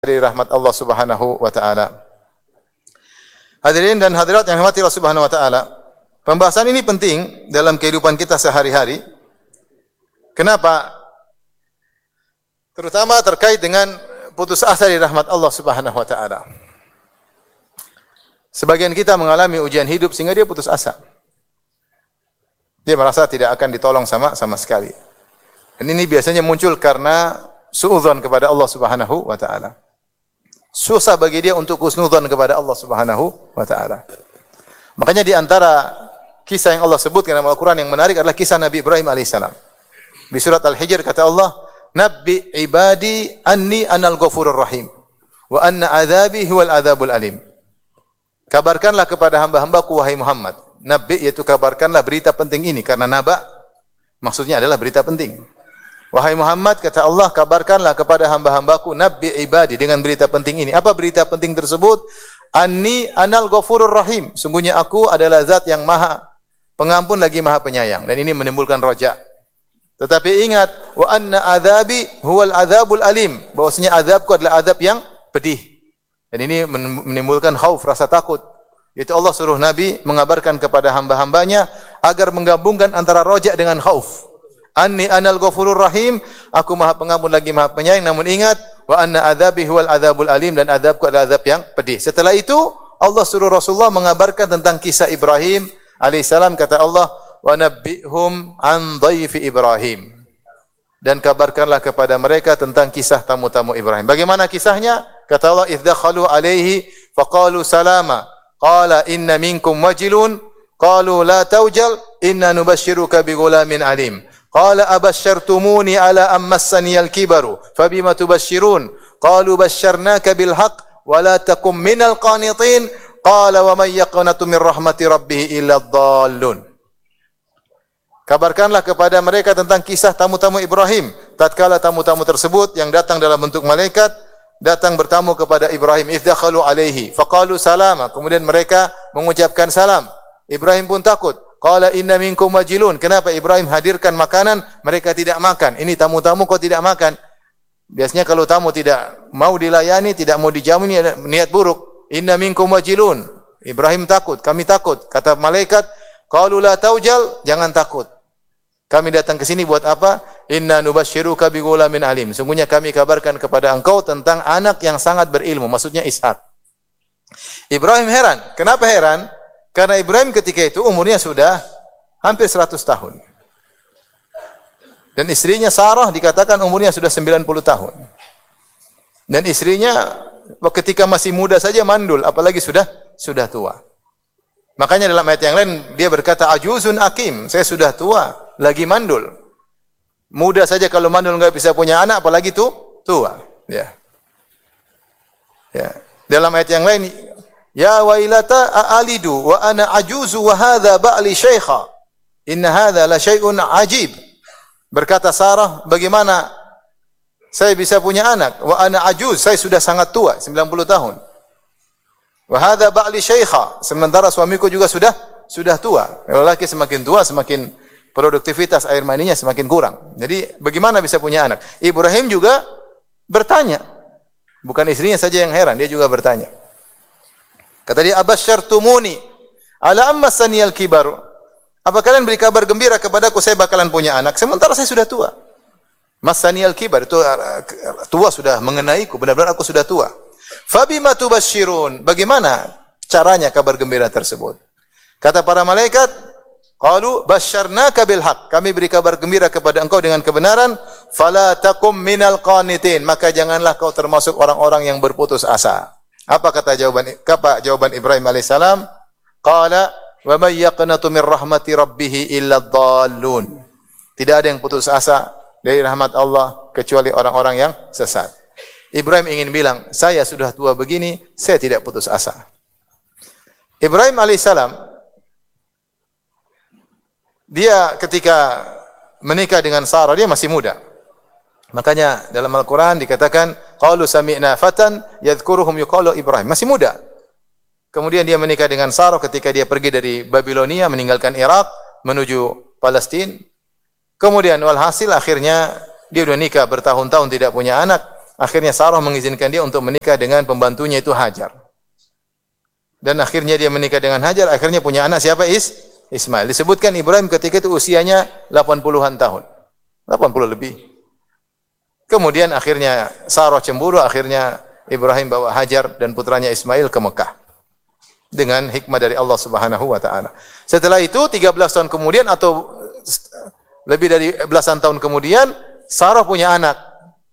dari rahmat Allah Subhanahu wa taala. Hadirin dan hadirat yang dirahmati Allah Subhanahu wa taala, pembahasan ini penting dalam kehidupan kita sehari-hari. Kenapa? Terutama terkait dengan putus asa dari rahmat Allah Subhanahu wa taala. Sebagian kita mengalami ujian hidup sehingga dia putus asa. Dia merasa tidak akan ditolong sama sekali. Dan ini biasanya muncul karena suudzon kepada Allah Subhanahu wa taala. Susah bagi dia untuk husnudzon kepada Allah Subhanahu wa taala. Makanya di antara kisah yang Allah sebutkan dalam Al-Qur'an yang menarik adalah kisah Nabi Ibrahim alaihissalam. Di surat Al-Hijr kata Allah, "Nabbi ibadi anni anal ghafurur rahim wa anna adzabi huwal adzabul alim." Kabarkanlah kepada hamba-hambaku wahai Muhammad. Nabi yaitu kabarkanlah berita penting ini, karena naba maksudnya adalah berita penting. Wahai Muhammad, kata Allah, kabarkanlah kepada hamba-hambaku nabbi ibadi dengan berita penting ini. Apa berita penting tersebut? Anni anal ghafurur rahim. Sungguhnya aku adalah zat yang maha pengampun lagi maha penyayang. Dan ini menimbulkan roja. Tetapi ingat, wa anna adzabi huwal adzabul alim. Bahwasanya azabku adalah azab yang pedih. Dan ini menimbulkan khauf, rasa takut. Itu Allah suruh Nabi mengabarkan kepada hamba-hambanya agar menggabungkan antara roja dengan khauf. Anni anal ghafurur rahim, aku maha pengampun lagi maha penyayang. Namun ingat, wa anna adzabi huwal adzabul alim, dan azabku adalah azab yang pedih. Setelah itu Allah suruh Rasulullah mengabarkan tentang kisah Ibrahim alaihissalam. Kata Allah, wa nabbihum an dhaifi Ibrahim, dan kabarkanlah kepada mereka tentang kisah tamu-tamu Ibrahim. Bagaimana kisahnya? Kata Allah, idz dakhalu alaihi faqalu salama qala inna minkum wajilun qalu la tawjal inna nubashshiruka bighulamin alim. Qala abasyartumuni ala ammassani al-kibaru fabima tubashshirun qalu basyarnaka bil haqq wa la takum minal qanitin qala wa may yaqnatu min rahmati rabbih illa dhallun. Kabarkanlah kepada mereka tentang kisah tamu-tamu Ibrahim. Tatkala tamu-tamu tersebut yang datang dalam bentuk malaikat datang bertamu kepada Ibrahim, idz-dakhalu alaihi faqalu salama, kemudian mereka mengucapkan salam. Ibrahim pun takut. Qala inna minkum wajilun. Kenapa Ibrahim hadirkan makanan, mereka tidak makan? Ini tamu-tamu kok tidak makan? Biasanya kalau tamu tidak mau dilayani, tidak mau dijamu, ini ada niat buruk. Inna minkum wajilun. Ibrahim takut, kami takut. Kata malaikat, qalu la taujal, jangan takut. Kami datang ke sini buat apa? Inna nubashshiruka bighulamin alim. Sungguhnya kami kabarkan kepada engkau tentang anak yang sangat berilmu, maksudnya Ishak. Ibrahim heran. Kenapa heran? Karena Ibrahim ketika itu umurnya sudah hampir 100 tahun. Dan istrinya Sarah dikatakan umurnya sudah 90 tahun. Dan istrinya ketika masih muda saja mandul, apalagi sudah tua. Makanya dalam ayat yang lain dia berkata ajuzun akim, saya sudah tua, lagi mandul. Muda saja kalau mandul enggak bisa punya anak, apalagi tua. Ya. Dalam ayat yang lain, ya wailata a'alidu wa ana ajuzu wa hadha ba'li syaikha. Inna hadha la syai'un ajib. Berkata Sarah, bagaimana saya bisa punya anak? Wa ana ajuz, saya sudah sangat tua, 90 tahun. Wa hadha ba'li syaikha, sementara suamiku juga sudah tua. Lelaki semakin tua semakin produktivitas air maninya semakin kurang. Jadi bagaimana bisa punya anak? Ibrahim juga bertanya. Bukan istrinya saja yang heran, dia juga bertanya. Kata dia, abasyartumuni ala ammassani al-kibar. Apa kalian beri kabar gembira kepadaku saya bakalan punya anak sementara saya sudah tua? Massani al-kibar itu tua sudah mengenaiku, benar-benar aku sudah tua. Fabima tubasyirun? Bagaimana caranya kabar gembira tersebut? Kata para malaikat, qalu basyarnaka bil haqq. Kami beri kabar gembira kepada engkau dengan kebenaran, fala takum minal qanitin. Maka janganlah kau termasuk orang-orang yang berputus asa. Apa jawaban Ibrahim alaihissalam? Qala wa may yaqnatu min rahmati rabbih illa dhallun. Tidak ada yang putus asa dari rahmat Allah kecuali orang-orang yang sesat. Ibrahim ingin bilang, saya sudah tua begini, saya tidak putus asa. Ibrahim alaihissalam dia ketika menikah dengan Sarah dia masih muda. Makanya dalam Al-Quran dikatakan, qalu sami'na fatan yadhkuruhum yuqalu Ibrahim. Masih muda. Kemudian dia menikah dengan Sarah ketika dia pergi dari Babilonia, meninggalkan Irak, menuju Palestina. Kemudian walhasil akhirnya dia sudah nikah bertahun-tahun tidak punya anak. Akhirnya Sarah mengizinkan dia untuk menikah dengan pembantunya itu Hajar. Dan akhirnya dia menikah dengan Hajar, akhirnya punya anak siapa? Ismail. Disebutkan Ibrahim ketika itu usianya 80-an tahun. 80 lebih. Kemudian akhirnya Sarah cemburu, akhirnya Ibrahim bawa Hajar dan putranya Ismail ke Mekah. Dengan hikmah dari Allah Subhanahu wa taala. Setelah itu 13 tahun kemudian atau lebih dari belasan tahun kemudian Sarah punya anak.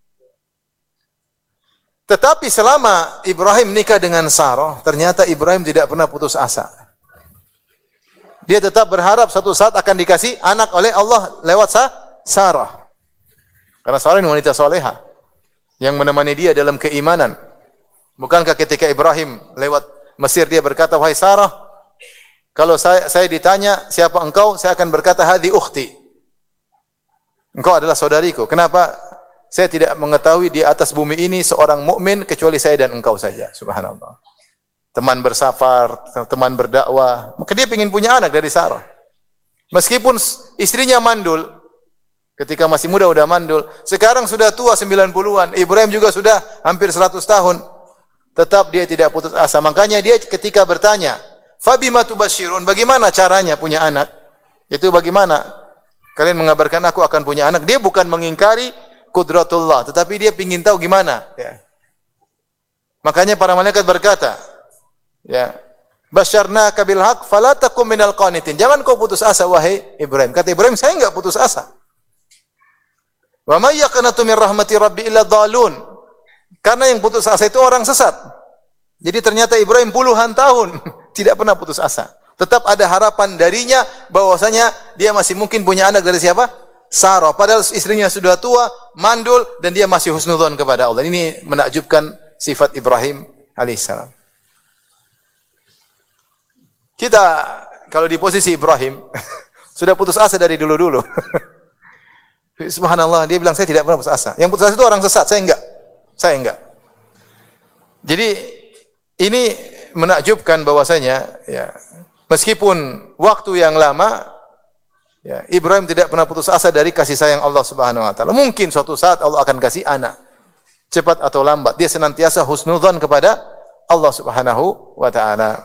Tetapi selama Ibrahim nikah dengan Sarah, ternyata Ibrahim tidak pernah putus asa. Dia tetap berharap suatu saat akan dikasih anak oleh Allah lewat Sarah. Karena Sarah ini wanita soleha yang menemani dia dalam keimanan. Bukankah ketika Ibrahim lewat Mesir dia berkata, wahai Sarah, kalau saya ditanya siapa engkau, saya akan berkata hadhi ukhti. Engkau adalah saudariku. Kenapa? Saya tidak mengetahui di atas bumi ini seorang mukmin kecuali saya dan engkau saja. Subhanallah. Teman bersafar, teman berdakwah. Maka dia ingin punya anak dari Sarah. Meskipun istrinya mandul, ketika masih muda sudah mandul, sekarang sudah tua 90-an. Ibrahim juga sudah hampir 100 tahun. Tetap dia tidak putus asa. Makanya dia ketika bertanya, Fabima tubashirun, bagaimana caranya punya anak? Itu bagaimana? Kalian mengabarkan aku akan punya anak. Dia bukan mengingkari Qudratullah, tetapi dia ingin tahu gimana. Ya. Makanya para malaikat berkata, ya, Basyarnaka bil haq fala takum minal qanitin. Jangan kau putus asa wahai Ibrahim. Kata Ibrahim, saya enggak putus asa. Wa may yaqnatu min rahmati rabbi illa dhalun. Karena yang putus asa itu orang sesat. Jadi ternyata Ibrahim puluhan tahun tidak pernah putus asa. Tetap ada harapan darinya bahwasanya dia masih mungkin punya anak dari siapa? Sarah, padahal istrinya sudah tua, mandul, dan dia masih husnudzon kepada Allah. Ini menakjubkan sifat Ibrahim alaihissalam. Kita kalau di posisi Ibrahim sudah putus asa dari dulu-dulu. Subhanallah, dia bilang saya tidak pernah putus asa. Yang putus asa itu orang sesat, saya enggak. Saya enggak. Jadi ini menakjubkan bahwasanya ya, meskipun waktu yang lama ya, Ibrahim tidak pernah putus asa dari kasih sayang Allah Subhanahu wa taala. Mungkin suatu saat Allah akan kasih anak. Cepat atau lambat, dia senantiasa husnudzon kepada Allah Subhanahu wa taala.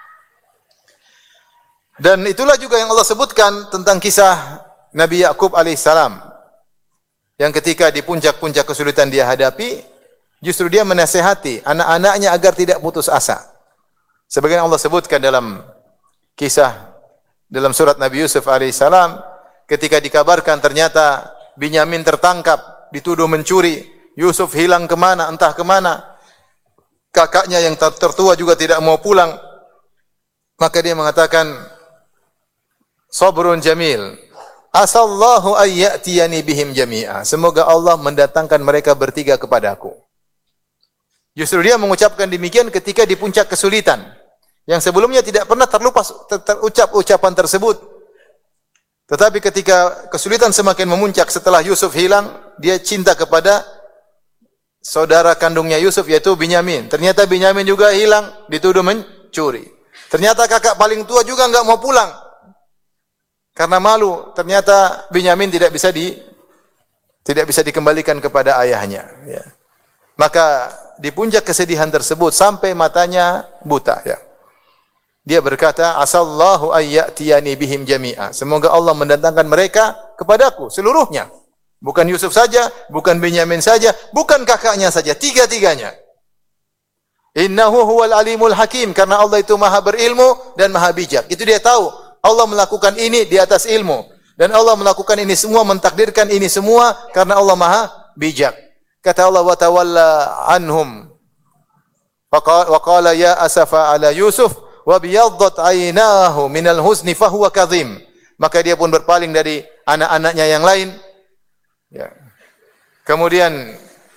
Dan itulah juga yang Allah sebutkan tentang kisah Nabi Yakub alaihissalam. Yang ketika di puncak-puncak kesulitan dia hadapi, justru dia menasihati anak-anaknya agar tidak putus asa. Sebagaimana Allah sebutkan dalam kisah dalam surat Nabi Yusuf alaihissalam, ketika dikabarkan ternyata Binyamin tertangkap, dituduh mencuri, Yusuf hilang kemana, entah kemana. Kakaknya yang tertua juga tidak mau pulang. Maka dia mengatakan, Sabrun jamil, asallahu ayyatiyani bihim jami'a. Semoga Allah mendatangkan mereka bertiga kepadaku. Justru dia mengucapkan demikian ketika di puncak kesulitan. Yang sebelumnya tidak pernah terucap ucapan tersebut. Tetapi ketika kesulitan semakin memuncak setelah Yusuf hilang, dia cinta kepada saudara kandungnya Yusuf yaitu Binyamin. Ternyata Binyamin juga hilang, dituduh mencuri. Ternyata kakak paling tua juga enggak mau pulang. Karena malu, ternyata Binyamin tidak bisa dikembalikan kepada ayahnya, ya. Maka di puncak kesedihan tersebut sampai matanya buta, ya. Dia berkata, asallahu ayyatiyani bihim jami'a. Semoga Allah mendatangkan mereka kepadaku seluruhnya. Bukan Yusuf saja, bukan Binyamin saja, bukan kakaknya saja, tiga-tiganya. Innahu huwal alimul hakim, karena Allah itu maha berilmu dan maha bijak. Itu dia tahu. Allah melakukan ini di atas ilmu. Dan Allah melakukan ini semua, mentakdirkan ini semua karena Allah maha bijak. Kata Allah, wa tawalla anhum. Wa qala ya asafa ala Yusuf. Wa biyaddat aynahu minal huzni fahuwa kadhim. Maka dia pun berpaling dari anak-anaknya yang lain. Ya. Kemudian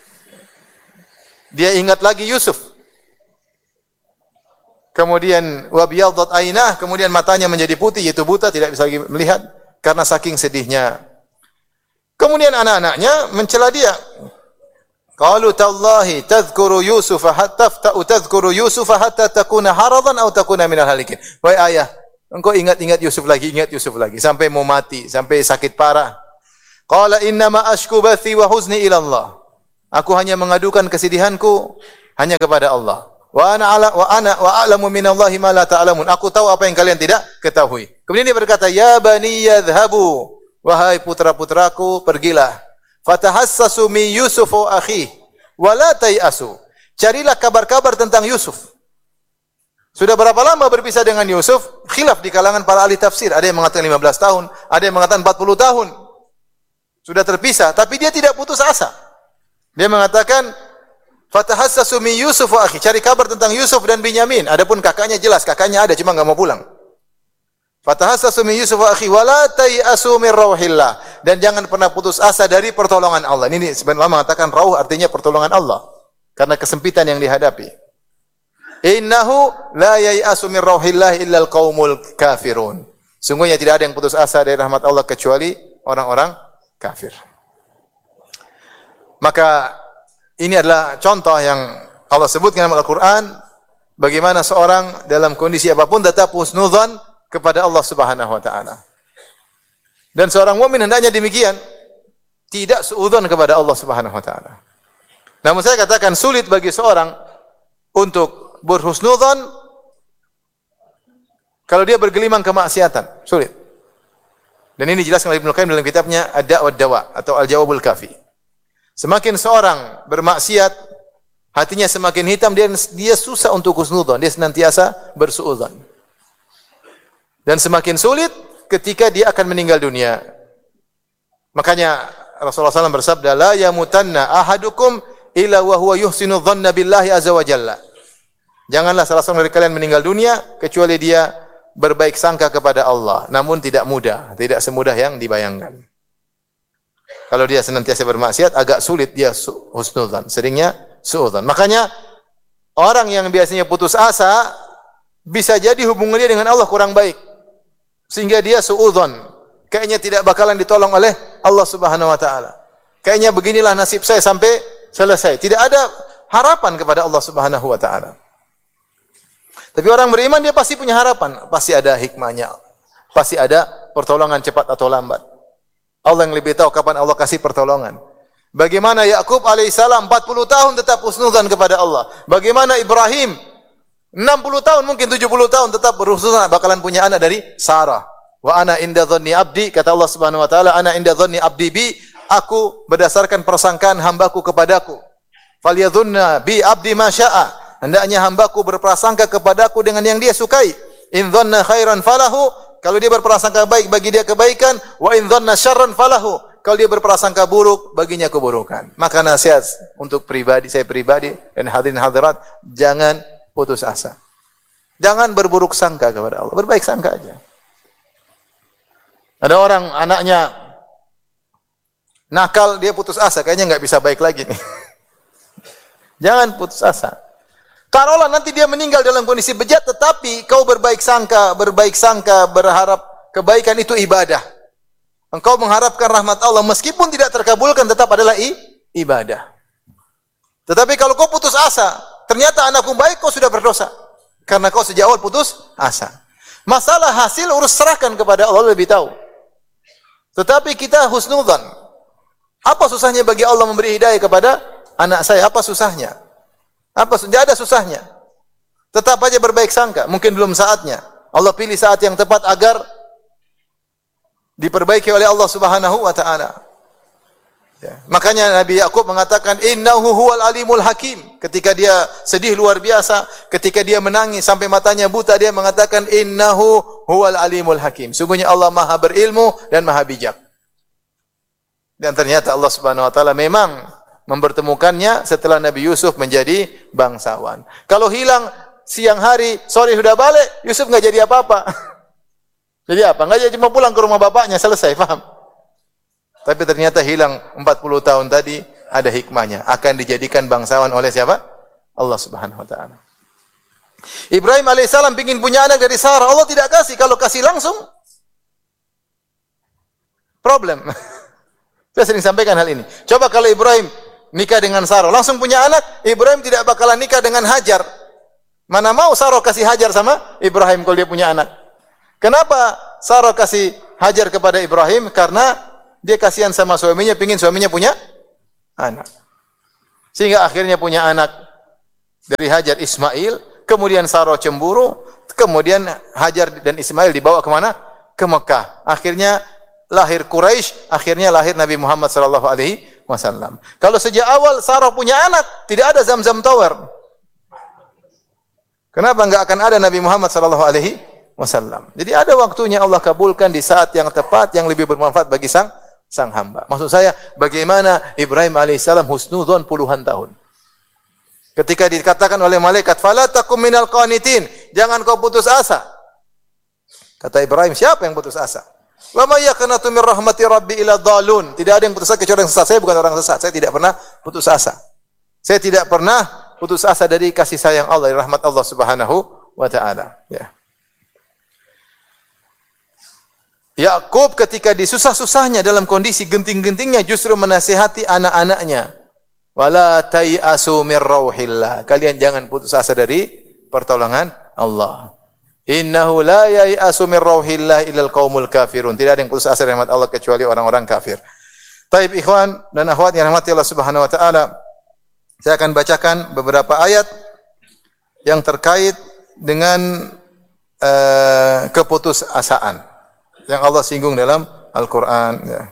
dia ingat lagi Yusuf. Kemudian wa biyaddat aynah, kemudian matanya menjadi putih, yaitu buta, tidak bisa lagi melihat karena saking sedihnya. Kemudian anak-anaknya mencela dia. Qalu tallahi tadhkuru Yusuf hatta tadhkuru Yusuf hatta takuna haradan aw takuna minal halikin. Wahai ayah, engkau ingat Yusuf lagi sampai mau mati, sampai sakit parah. Qala inna ma ashku bathi wa huzni ila Allah. Aku hanya mengadukan kesedihanku hanya kepada Allah. Wa ana a'lamu minallahi ma la ta'lamun. Aku tahu apa yang kalian tidak ketahui. Kemudian dia berkata, "Ya bani yadhhabu." Wahai putra-putraku, pergilah. Fatahassasu min Yusuf wa akhi wa la tayasu. Carilah kabar-kabar tentang Yusuf. Sudah berapa lama berpisah dengan Yusuf? Khilaf di kalangan para ahli tafsir. Ada yang mengatakan 15 tahun, ada yang mengatakan 40 tahun. Sudah terpisah, tapi dia tidak putus asa. Dia mengatakan, "Fatahassasu min Yusuf wa akhi." Cari kabar tentang Yusuf dan Binyamin. Adapun kakaknya jelas, kakaknya ada cuma enggak mau pulang. Fatahassasu min Yusuf wa akhi wa la tayasu min rauhillah. Dan jangan pernah putus asa dari pertolongan Allah. Ini sebenarnya mengatakan rauh artinya pertolongan Allah karena kesempitan yang dihadapi. Innahu la yayasu min rauhillah illa al-qaumul kafirun. Sungguhnya tidak ada yang putus asa dari rahmat Allah kecuali orang-orang kafir. Maka ini adalah contoh yang Allah sebutkan dalam Al-Quran, bagaimana seorang dalam kondisi apapun tetap husnudzan kepada Allah Subhanahu wa taala. Dan seorang mukmin hendaknya demikian, tidak suudzon kepada Allah Subhanahu wa taala. Namun saya katakan sulit bagi seorang untuk berhusnudzan kalau dia bergelimang kemaksiatan, sulit. Dan ini dijelaskan oleh Ibnu Qayyim dalam kitabnya Ad-Da' wad-Dawa atau Al-Jawabul Kafi. Semakin seorang bermaksiat, hatinya semakin hitam, dia susah untuk husnudzon, dia senantiasa bersuudzon. Dan semakin sulit ketika dia akan meninggal dunia. Makanya Rasulullah SAW bersabda, "La yamutanna ahadukum illa wa huwa yuhsinu dhanna billahi azza wa jalla." Janganlah salah seorang dari kalian meninggal dunia kecuali dia berbaik sangka kepada Allah. Namun tidak mudah, tidak semudah yang dibayangkan. Kalau dia senantiasa bermaksiat, agak sulit dia husnudzan. Seringnya suudzan. Makanya orang yang biasanya putus asa, bisa jadi hubungannya dengan Allah kurang baik. Sehingga dia suudzan. Kayaknya tidak bakalan ditolong oleh Allah Subhanahu wa taala. Kayaknya beginilah nasib saya sampai selesai. Tidak ada harapan kepada Allah Subhanahu wa taala. Tapi orang beriman dia pasti punya harapan. Pasti ada hikmahnya. Pasti ada pertolongan cepat atau lambat. Allah yang lebih tahu kapan Allah kasih pertolongan. Bagaimana Yakub alaihissalam 40 tahun tetap husnudzan kepada Allah. Bagaimana Ibrahim 60 tahun mungkin 70 tahun tetap berhusnudzan bakalan punya anak dari Sarah. Wa ana inda dhanni abdi, kata Allah Subhanahu wa taala, ana inda dhanni abdi bi, aku berdasarkan persangkaan hambaku kepadaku. Falyadhunna bi abdi ma syaa. Hendaknya hambaku berprasangka kepadaku dengan yang dia sukai. In dhanna khairan falahu. Kalau dia berprasangka baik, bagi dia kebaikan. Wa in dhanna syarran falahu. Kalau dia berprasangka buruk, baginya keburukan. Maka nasihat untuk saya pribadi, dan hadirin hadirat, jangan putus asa. Jangan berburuk sangka kepada Allah. Berbaik sangka aja. Ada orang anaknya nakal, dia putus asa. Kayaknya nggak bisa baik lagi nih. Jangan putus asa. Taruhlah nanti dia meninggal dalam kondisi bejat, tetapi kau berbaik sangka, berharap kebaikan itu ibadah. Engkau mengharapkan rahmat Allah, meskipun tidak terkabulkan tetap adalah ibadah. Tetapi kalau kau putus asa, ternyata anakku baik, kau sudah berdosa. Karena kau sejak awal putus asa. Masalah hasil urus serahkan kepada Allah, lebih tahu. Tetapi kita husnudzan. Apa susahnya bagi Allah memberi hidayah kepada anak saya? Apa susahnya? Tidak ada susahnya. Tetap aja berbaik sangka. Mungkin belum saatnya. Allah pilih saat yang tepat agar diperbaiki oleh Allah Subhanahu wa taala. Ya. Makanya Nabi Yakub mengatakan innahu huwal alimul hakim. Ketika dia sedih luar biasa, ketika dia menangis sampai matanya buta, dia mengatakan innahu huwal alimul hakim. Sungguhnya Allah Maha berilmu dan Maha bijak. Dan ternyata Allah Subhanahu wa taala memang mempertemukannya setelah Nabi Yusuf menjadi bangsawan. Kalau hilang siang hari, sore sudah balik, Yusuf enggak jadi apa-apa. Jadi apa? Enggak jadi, cuma pulang ke rumah bapaknya, selesai, paham? Tapi ternyata hilang 40 tahun tadi ada hikmahnya. Akan dijadikan bangsawan oleh siapa? Allah Subhanahu wa taala. Ibrahim alaihissalam ingin punya anak dari Sarah. Allah tidak kasih. Kalau kasih langsung, problem. Saya sering sampaikan hal ini. Coba kalau Ibrahim nikah dengan Sarah, langsung punya anak, Ibrahim tidak bakalan nikah dengan Hajar. Mana mau Sarah kasih Hajar sama Ibrahim kalau dia punya anak? Kenapa Sarah kasih Hajar kepada Ibrahim? Karena dia kasihan sama suaminya, pingin suaminya punya anak. Sehingga akhirnya punya anak dari Hajar Ismail, kemudian Sarah cemburu, kemudian Hajar dan Ismail dibawa kemana? Ke Mekah. Akhirnya lahir Quraisy, akhirnya lahir Nabi Muhammad sallallahu alaihi wasallam. Kalau sejak awal Sarah punya anak, tidak ada Zamzam Tower. Kenapa enggak akan ada Nabi Muhammad sallallahu alaihi wasallam? Jadi ada waktunya Allah kabulkan di saat yang tepat yang lebih bermanfaat bagi sang hamba. Maksud saya, bagaimana Ibrahim alaihissalam husnudzon puluhan tahun. Ketika dikatakan oleh malaikat, "Fala takum minal qanitin," jangan kau putus asa. Kata Ibrahim, siapa yang putus asa? Wa may yaqnatu min rahmati rabbi ila dhalun. Tidak ada yang putus asa kecuali yang sesat. Saya bukan orang sesat. Saya tidak pernah putus asa. Saya tidak pernah putus asa dari kasih sayang Allah, dari rahmat Allah Subhanahu wa taala. Ya. Yakub ketika disusah-susahnya dalam kondisi genting-gentingnya justru menasihati anak-anaknya. Wala tayasu mir rauhillah. Kalian jangan putus asa dari pertolongan Allah. Innahu la yayasu mir rauhillah illal qaumul kafirun. Tidak ada yang putus asa dari rahmat Allah kecuali orang-orang kafir. Taib ikhwan dan akhwat yang rahmati Allah Subhanahu wa taala. Saya akan bacakan beberapa ayat yang terkait dengan keputusasaan yang Allah singgung dalam Al-Qur'an. Ya.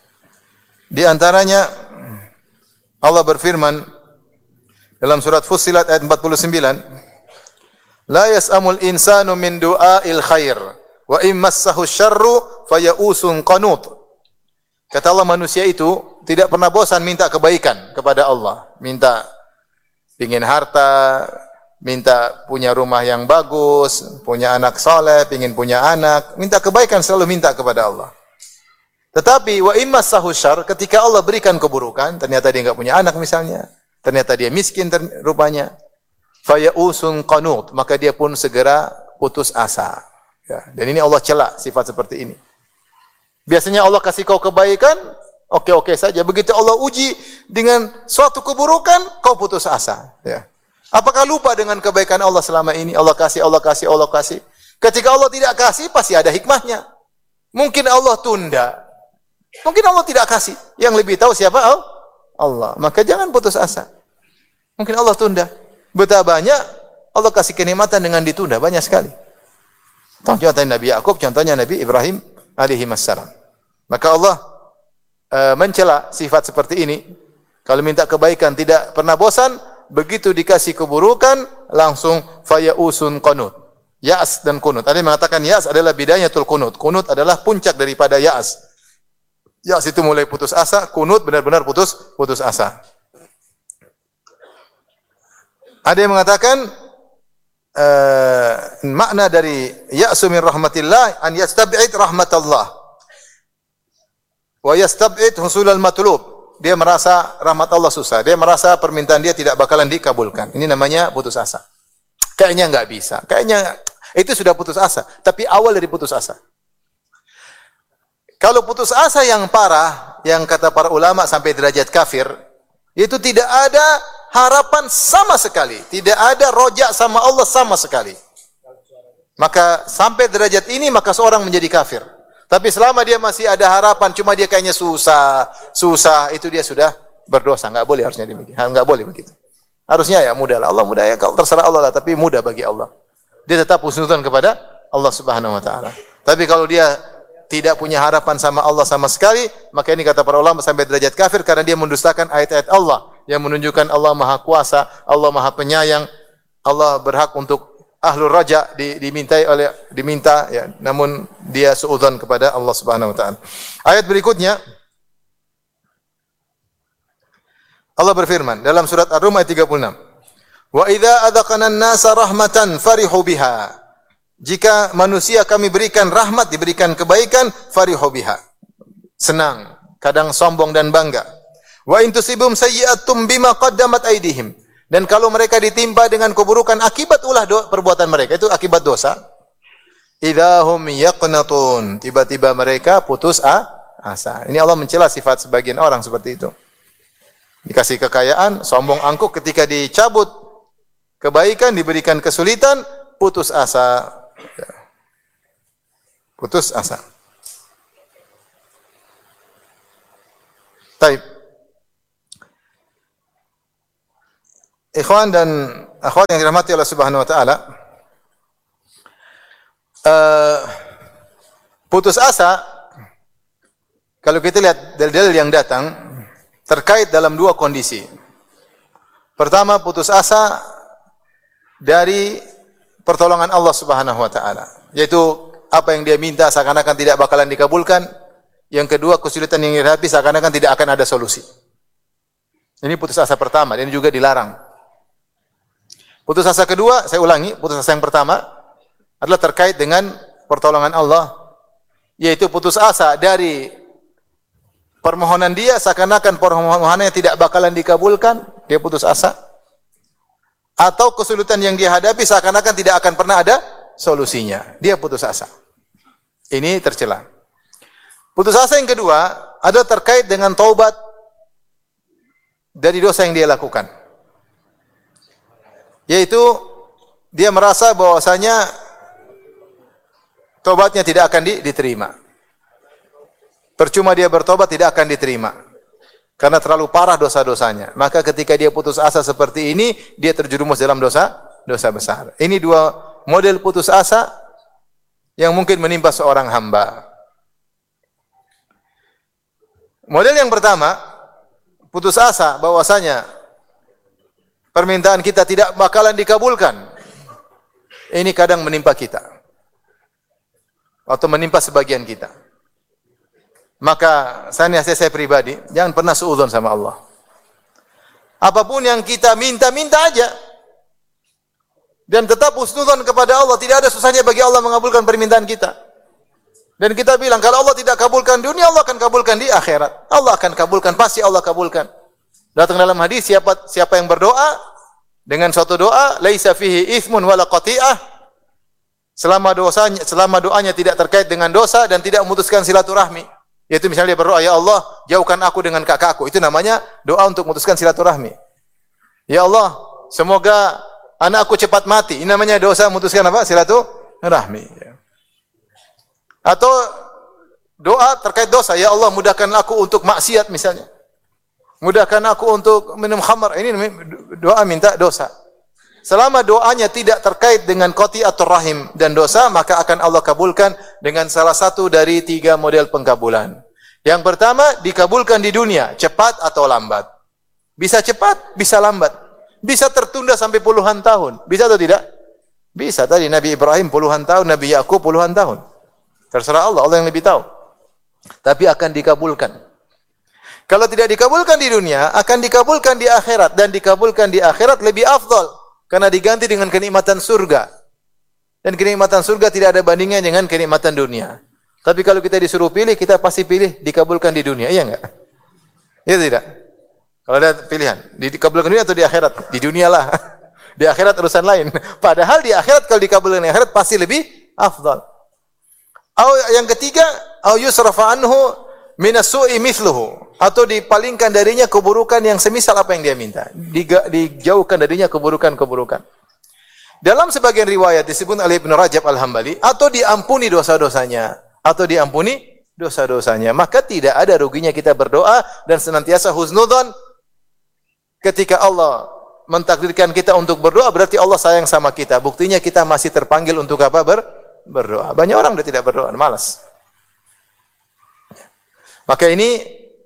Di antaranya Allah berfirman dalam surat Fussilat ayat 49, "La yas'amul insanu min du'ail khair wa in massahu syarru fayausun qanut." Kata Allah, manusia itu tidak pernah bosan minta kebaikan kepada Allah, minta pingin harta, minta punya rumah yang bagus, punya anak saleh, pingin punya anak, minta kebaikan selalu minta kepada Allah. Tetapi wa in massahu syarr, ketika Allah berikan keburukan, ternyata dia enggak punya anak misalnya, ternyata dia miskin rupanya, fayausun qanut, maka dia pun segera putus asa. Ya, dan ini Allah cela sifat seperti ini. Biasanya Allah kasih kau kebaikan, oke-oke saja. Begitu Allah uji dengan suatu keburukan, kau putus asa. Ya. Apakah lupa dengan kebaikan Allah selama ini? Allah kasih, Allah kasih, Allah kasih. Ketika Allah tidak kasih, pasti ada hikmahnya. Mungkin Allah tunda. Mungkin Allah tidak kasih. Yang lebih tahu siapa? Allah. Maka jangan putus asa. Mungkin Allah tunda. Betapa banyak Allah kasih kenikmatan dengan ditunda. Banyak sekali. Contohnya Nabi Yakub, contohnya Nabi Ibrahim alaihi wassalam. Maka Allah mencela sifat seperti ini. Kalau minta kebaikan tidak pernah bosan, begitu dikasih keburukan langsung fayausun qanut. Ya'as dan kunut. Ada yang mengatakan ya'as adalah bidayatul kunut. Kunut adalah puncak daripada ya'as. Ya'as itu mulai putus asa, kunut benar-benar putus asa. Ada yang mengatakan makna dari ya'su min rahmatillah an yastab'id rahmatallah wa yastab'id husulal matlub. Dia merasa rahmat Allah susah, dia merasa permintaan dia tidak bakalan dikabulkan. Ini namanya putus asa. Kayaknya enggak bisa, kayaknya itu sudah putus asa, tapi awal dari putus asa. Kalau putus asa yang parah, yang kata para ulama sampai derajat kafir, itu tidak ada harapan sama sekali, tidak ada rojak sama Allah sama sekali. Maka sampai derajat ini maka seorang menjadi kafir. Tapi selama dia masih ada harapan, cuma dia kayaknya susah, itu dia sudah berdosa. Enggak boleh harusnya demikian. Enggak boleh begitu. Harusnya ya mudah lah. Allah mudah ya, kalau terserah Allah lah, tapi mudah bagi Allah. Dia tetap husnudzon kepada Allah Subhanahu wa taala. Tapi kalau dia tidak punya harapan sama Allah sama sekali, maka ini kata para ulama sampai derajat kafir karena dia mendustakan ayat-ayat Allah yang menunjukkan Allah Maha Kuasa, Allah Maha Penyayang, Allah berhak untuk ahlul raja diminta ya, namun dia suudzon kepada Allah Subhanahu wa taala. Ayat berikutnya Allah berfirman dalam surat Ar-Rum ayat 36. Wa idza adzaqana an-nasa rahmatan farihu biha. Jika manusia kami berikan rahmat, diberikan kebaikan, farihu biha. Senang, kadang sombong dan bangga. Wa in tusibum sayyi'atum bima qaddamat aydihim. Dan kalau mereka ditimpa dengan keburukan akibat ulah perbuatan mereka, itu akibat dosa. Idahum yaqnatun. Tiba-tiba mereka putus asa. Ini Allah mencela sifat sebagian orang seperti itu. Dikasih kekayaan, sombong angkuh, ketika dicabut kebaikan, diberikan kesulitan, putus asa. Putus asa. Taib. Ikhwan dan akhwat yang dirahmati Allah Subhanahu wa taala, putus asa kalau kita lihat dalil-dalil yang datang terkait dalam dua kondisi. Pertama, putus asa dari pertolongan Allah Subhanahu wa taala, yaitu apa yang dia minta seakan-akan tidak bakalan dikabulkan. Yang kedua, kesulitan yang dihadapi seakan-akan tidak akan ada solusi. Ini putus asa pertama, dan ini juga dilarang. Putus asa kedua, saya ulangi, putus asa yang pertama adalah terkait dengan pertolongan Allah, yaitu putus asa dari permohonan dia seakan-akan permohonannya tidak bakalan dikabulkan, dia putus asa. Atau kesulitan yang dia hadapi seakan-akan tidak akan pernah ada solusinya, dia putus asa. Ini tercela. Putus asa yang kedua ada terkait dengan taubat dari dosa yang dia lakukan. Yaitu dia merasa bahwasanya taubatnya tidak akan diterima. Percuma dia bertobat, tidak akan diterima. Karena terlalu parah dosa-dosanya. Maka ketika dia putus asa seperti ini, dia terjerumus dalam dosa besar. Ini dua model putus asa yang mungkin menimpa seorang hamba. Model yang pertama, putus asa bahwasanya permintaan kita tidak bakalan dikabulkan. Ini kadang menimpa kita. Atau menimpa sebagian kita. Maka saya pribadi, jangan pernah suudzon sama Allah. Apapun yang kita minta aja. Dan tetap husnudzon kepada Allah. Tidak ada susahnya bagi Allah mengabulkan permintaan kita. Dan kita bilang, kalau Allah tidak kabulkan di dunia, Allah akan kabulkan di akhirat. Allah akan kabulkan, pasti Allah kabulkan. Datang dalam hadis, siapa yang berdoa dengan suatu doa, laisa fihi itsmun wala qati'ah, selama doanya tidak terkait dengan dosa dan tidak memutuskan silaturahmi. Yaitu misalnya dia berdoa, ya Allah, jauhkan aku dengan kakakku. Itu namanya doa untuk memutuskan silaturahmi. Ya Allah, semoga anakku cepat mati. Ini namanya dosa memutuskan apa? Silaturahmi. Atau doa terkait dosa, ya Allah mudahkan aku untuk maksiat misalnya. Mudahkan aku untuk minum khamar. Ini doa minta dosa. Selama doanya tidak terkait dengan qati'atur rahim dan dosa, maka akan Allah kabulkan dengan salah satu dari 3 model pengkabulan. Yang pertama, dikabulkan di dunia, cepat atau lambat. Bisa cepat, bisa lambat. Bisa tertunda sampai puluhan tahun. Bisa atau tidak? Bisa. Tadi Nabi Ibrahim puluhan tahun, Nabi Yakub puluhan tahun. Terserah Allah, Allah yang lebih tahu. Tapi akan dikabulkan. Kalau tidak dikabulkan di dunia, akan dikabulkan di akhirat. Dan dikabulkan di akhirat lebih afdal. Karena diganti dengan kenikmatan surga. Dan kenikmatan surga tidak ada bandingnya dengan kenikmatan dunia. Tapi kalau kita disuruh pilih, kita pasti pilih dikabulkan di dunia. Iya enggak? Iya tidak? Kalau ada pilihan, dikabulkan di dunia atau di akhirat? Di dunia lah. Di akhirat urusan lain. Padahal di akhirat, kalau dikabulkan di akhirat, pasti lebih afdal. Yang ketiga, au yusrafa anhu minasu'i mithluhu, atau dipalingkan darinya keburukan yang semisal apa yang dia minta. Dijauhkan darinya keburukan-keburukan. Dalam sebagian riwayat disebut oleh Ibnu Rajab Al-Hambali, atau diampuni dosa-dosanya, Maka tidak ada ruginya kita berdoa dan senantiasa husnudzon. Ketika Allah mentakdirkan kita untuk berdoa, berarti Allah sayang sama kita. Buktinya kita masih terpanggil untuk apa? Berdoa. Banyak orang sudah tidak berdoa, malas. Maka ini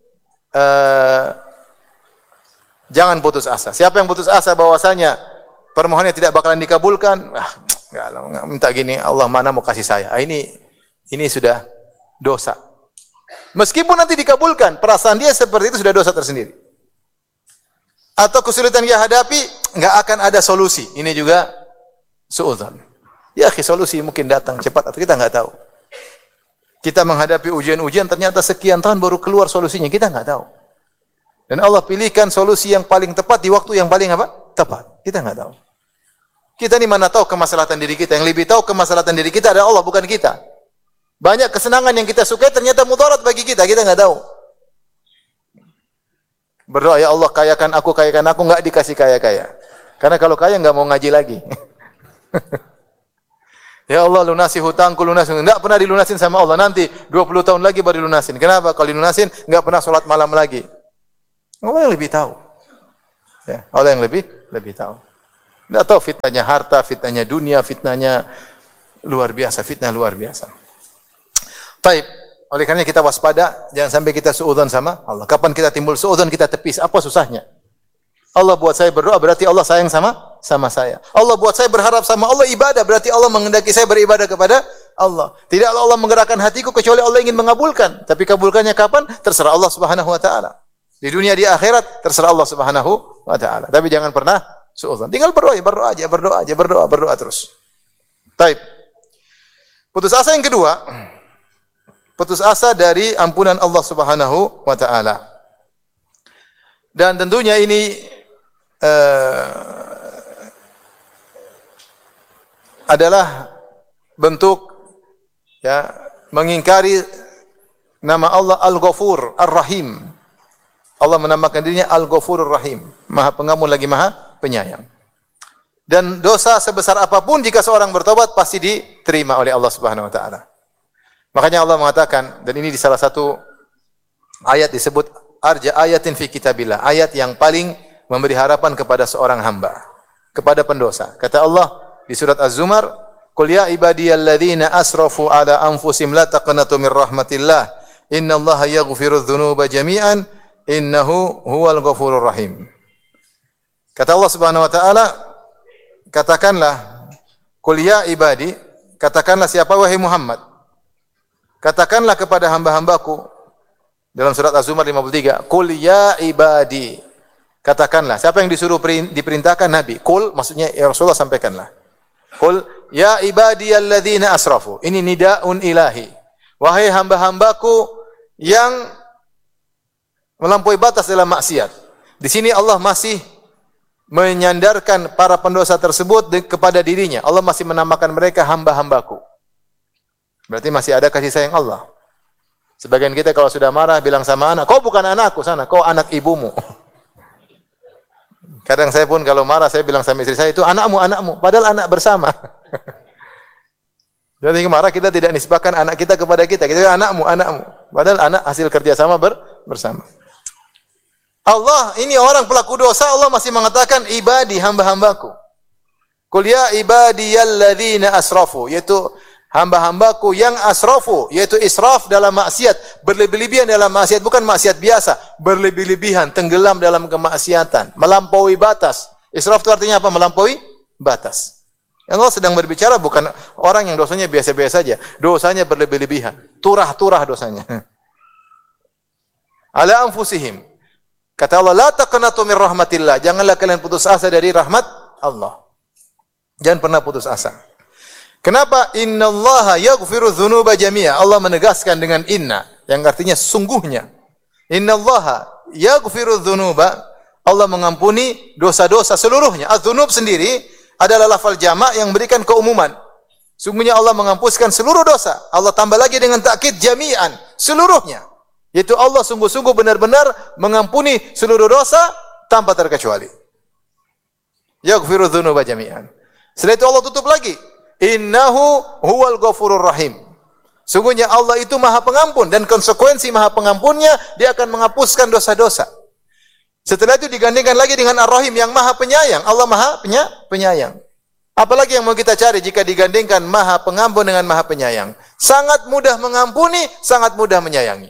jangan putus asa. Siapa yang putus asa bahwasanya permohonannya tidak bakalan dikabulkan, enggak minta gini, Allah mana mau kasih saya. Ini sudah dosa. Meskipun nanti dikabulkan, perasaan dia seperti itu sudah dosa tersendiri. Atau kesulitan dia hadapi, enggak akan ada solusi. Ini juga suudzon. Ya, solusi mungkin datang cepat atau kita enggak tahu. Kita menghadapi ujian-ujian ternyata sekian tahun baru keluar solusinya, kita enggak tahu. Dan Allah pilihkan solusi yang paling tepat di waktu yang paling apa? Tepat. Kita enggak tahu. Kita ini mana tahu kemaslahatan diri kita. Yang lebih tahu kemaslahatan diri kita adalah Allah, bukan kita. Banyak kesenangan yang kita sukai ternyata mudarat bagi kita enggak tahu. Berdoa, ya Allah kayakan aku, enggak dikasih kaya-kaya. Karena kalau kaya enggak mau ngaji lagi. Ya Allah lunasi hutangku, enggak pernah dilunasin sama Allah. Nanti 20 tahun lagi baru dilunasin. Kenapa? Kalau dilunasin enggak pernah sholat malam lagi. Allah yang lebih tahu. Ya, Allah yang lebih tahu. Tidak tahu fitnahnya harta, fitnahnya dunia, fitnahnya luar biasa, fitnah luar biasa. Taib. Oleh karena kita waspada, jangan sampai kita suudzon sama Allah. Kapan kita timbul suudzon, kita tepis. Apa susahnya? Allah buat saya berdoa, berarti Allah sayang sama saya. Allah buat saya berharap sama Allah, ibadah, berarti Allah menghendaki saya beribadah kepada Allah. Tidak Allah menggerakkan hatiku kecuali Allah ingin mengabulkan. Tapi kabulkannya kapan? Terserah Allah Subhanahu wa taala. Di dunia, di akhirat, terserah Allah Subhanahu wa taala. Tapi jangan pernah suudzon. Tinggal berdoa terus. Taib. Putus asa yang kedua, putus asa dari ampunan Allah Subhanahu wa taala. Dan tentunya ini adalah bentuk ya mengingkari nama Allah Al-Ghafur Ar-Rahim. Allah menamakan dirinya Al-Ghafurur Rahim, Maha Pengampun lagi Maha Penyayang. Dan dosa sebesar apapun jika seorang bertobat pasti diterima oleh Allah Subhanahu wa taala. Makanya Allah mengatakan, dan ini di salah satu ayat disebut arja ayatin fi kitabillah, ayat yang paling memberi harapan kepada seorang hamba, kepada pendosa. Kata Allah di surat Az-Zumar, "Qul ya ibadiyalladzina asrafu ala anfusihim la taqnatu mir rahmatillah, innallaha yaghfirudz dzunuba jami'an, innahu huwal ghafurur rahim." Kata Allah Subhanahu wa taala, katakanlah, "Qul ya ibadi," katakanlah siapa wahai Muhammad? Katakanlah kepada hamba-hambaku dalam surat Az-Zumar 53, "Qul ya ibadi." Katakanlah, siapa yang disuruh diperintahkan Nabi? Qul maksudnya ya Rasulullah sampaikanlah. Qul ya ibadiyalladzina asrafu. Ini nidaun ilahi. Wahai hamba-hambaku yang melampaui batas dalam maksiat. Di sini Allah masih menyandarkan para pendosa tersebut kepada dirinya. Allah masih menamakan mereka hamba-hambaku. Berarti masih ada kasih sayang Allah. Sebagian kita kalau sudah marah bilang sama anak, "Kau bukan anakku sana, kau anak ibumu." Kadang saya pun kalau marah saya bilang sama istri saya, "Itu anakmu, padahal anak bersama." Jadi marah kita tidak nisbahkan anak kita kepada kita. Kita anakmu, padahal anak hasil kerjasama bersama. Allah ini orang pelaku dosa, Allah masih mengatakan ibadi, hamba-hambaku. Qul ya ibadiyalladzina asrafu, yaitu hamba-hambaku yang asrafu, yaitu israf dalam maksiat, berlebih-lebihan dalam maksiat, bukan maksiat biasa, berlebih-lebihan, tenggelam dalam kemaksiatan, melampaui batas. Israf itu artinya apa? Melampaui batas. Allah sedang berbicara bukan orang yang dosanya biasa-biasa saja, dosanya berlebih-lebihan, turah-turah dosanya. Ala anfusihim. Kata Allah, la taqnatu mir rahmatillah. Janganlah kalian putus asa dari rahmat Allah. Jangan pernah putus asa. Kenapa? Innallaha yaghfiru dzunuba jami'a. Allah menegaskan dengan inna, yang artinya sungguhnya. Innallaha yaghfiru dzunuba. Allah mengampuni dosa-dosa seluruhnya. Az-dzunub sendiri adalah lafal jamak yang memberikan keumuman. Sungguhnya Allah menghapuskan seluruh dosa. Allah tambah lagi dengan takkid jami'an, seluruhnya. Yaitu Allah sungguh-sungguh benar-benar mengampuni seluruh dosa tanpa terkecuali. Yaghfiru dzunuba jami'an. Setelah itu Allah tutup lagi. Innahu huwal ghafurur rahim. Sungguhnya Allah itu Maha Pengampun, dan konsekuensi Maha Pengampunnya dia akan menghapuskan dosa-dosa. Setelah itu digandingkan lagi dengan Ar-Rahim yang Maha Penyayang. Allah Maha Penyayang. Apalagi yang mau kita cari jika digandingkan Maha Pengampun dengan Maha Penyayang? Sangat mudah mengampuni, sangat mudah menyayangi.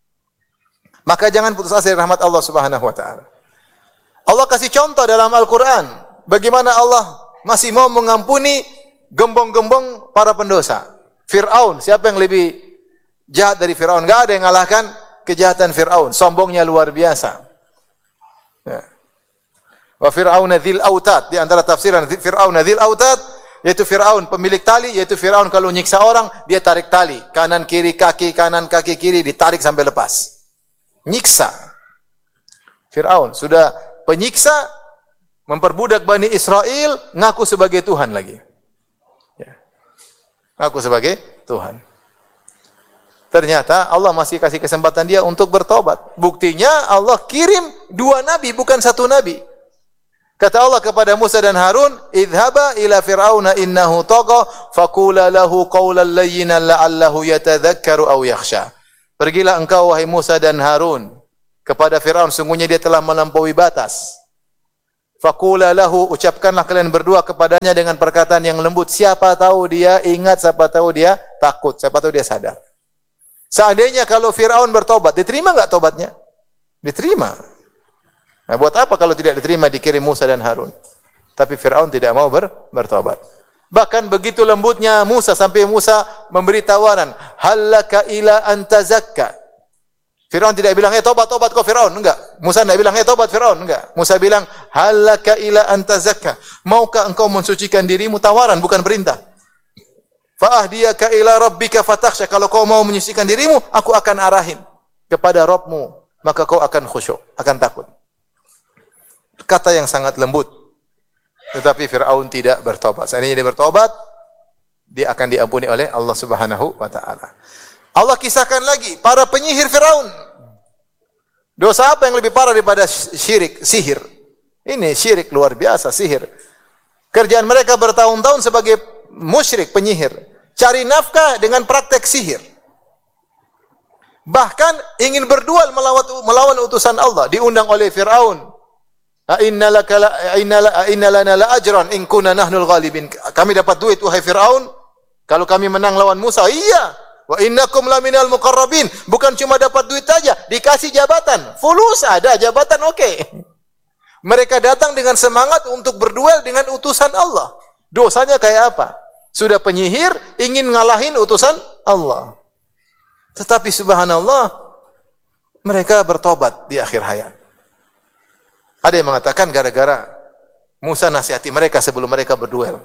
Maka jangan putus asa dari rahmat Allah Subhanahu wa taala. Allah kasih contoh dalam Al-Qur'an bagaimana Allah masih mau mengampuni gembong-gembong para pendosa. Fir'aun, siapa yang lebih jahat dari Fir'aun? Enggak ada yang mengalahkan kejahatan Fir'aun. Sombongnya luar biasa. Ya. Wa Fir'aun dzil autad, di antara tafsiran Fir'aun dzil autad, yaitu Fir'aun pemilik tali, yaitu Fir'aun kalau nyiksa orang dia tarik tali, kanan kiri kaki kiri ditarik sampai lepas. Nyiksa. Fir'aun sudah penyiksa, memperbudak Bani Israel, ngaku sebagai Tuhan lagi. Ya. Ngaku sebagai Tuhan. Ternyata Allah masih kasih kesempatan dia untuk bertobat. Buktinya Allah kirim 2 nabi, bukan 1 nabi. Kata Allah kepada Musa dan Harun, "Idhaba ila fir'auna innahu tagha, faqula lahu qawlan layyinan la'allahu yatadhakkaru aw yakhsha." Pergilah engkau wahai Musa dan Harun kepada Fir'aun, sungguhnya dia telah melampaui batas. Faqula lahu, ucapkanlah kalian berdua kepadanya dengan perkataan yang lembut. Siapa tahu dia ingat, siapa tahu dia takut, siapa tahu dia sadar. Seandainya kalau Fir'aun bertobat, diterima enggak tobatnya? Diterima. Nah, buat apa kalau tidak diterima dikirim Musa dan Harun? Tapi Fir'aun tidak mau bertobat. Bahkan begitu lembutnya Musa sampai Musa memberi tawaran, "Hallaka ila an tazakka." Fir'aun tidak bilang, tobat kau Fir'aun, enggak. Musa tidak bilang, tobat Fir'aun, enggak. Musa bilang, "Hallaka ila an tazakka." Maukah engkau mensucikan dirimu? Tawaran, bukan perintah. Fa ahdiyaka ila rabbika fatakhsha. Kalau kau mau menyucikan dirimu, aku akan arahin kepada Rabbmu, maka kau akan khusyuk, akan takut. Kata yang sangat lembut. Tetapi Fir'aun tidak bertobat. Seandainya dia bertobat, dia akan diampuni oleh Allah Subhanahu wa taala. Allah kisahkan lagi para penyihir Fir'aun. Dosa apa yang lebih parah daripada syirik? Sihir. Ini syirik luar biasa, sihir. Kerjaan mereka bertahun-tahun sebagai musyrik, penyihir. Cari nafkah dengan praktek sihir. Bahkan ingin berduel melawan utusan Allah. Diundang oleh Fir'aun. Inna lana la ajran in kunna nahnul ghalibin. Kami dapat duit wahai Firaun kalau kami menang lawan Musa. Iya. Wa innakum laminal muqarrabin. Bukan cuma dapat duit saja, dikasih jabatan. Fulus ada, jabatan oke. Mereka datang dengan semangat untuk berduel dengan utusan Allah. Dosanya kayak apa? Sudah penyihir ingin ngalahin utusan Allah. Tetapi subhanallah mereka bertobat di akhir hayat. Ada yang mengatakan gara-gara Musa nasihati mereka sebelum mereka berduel.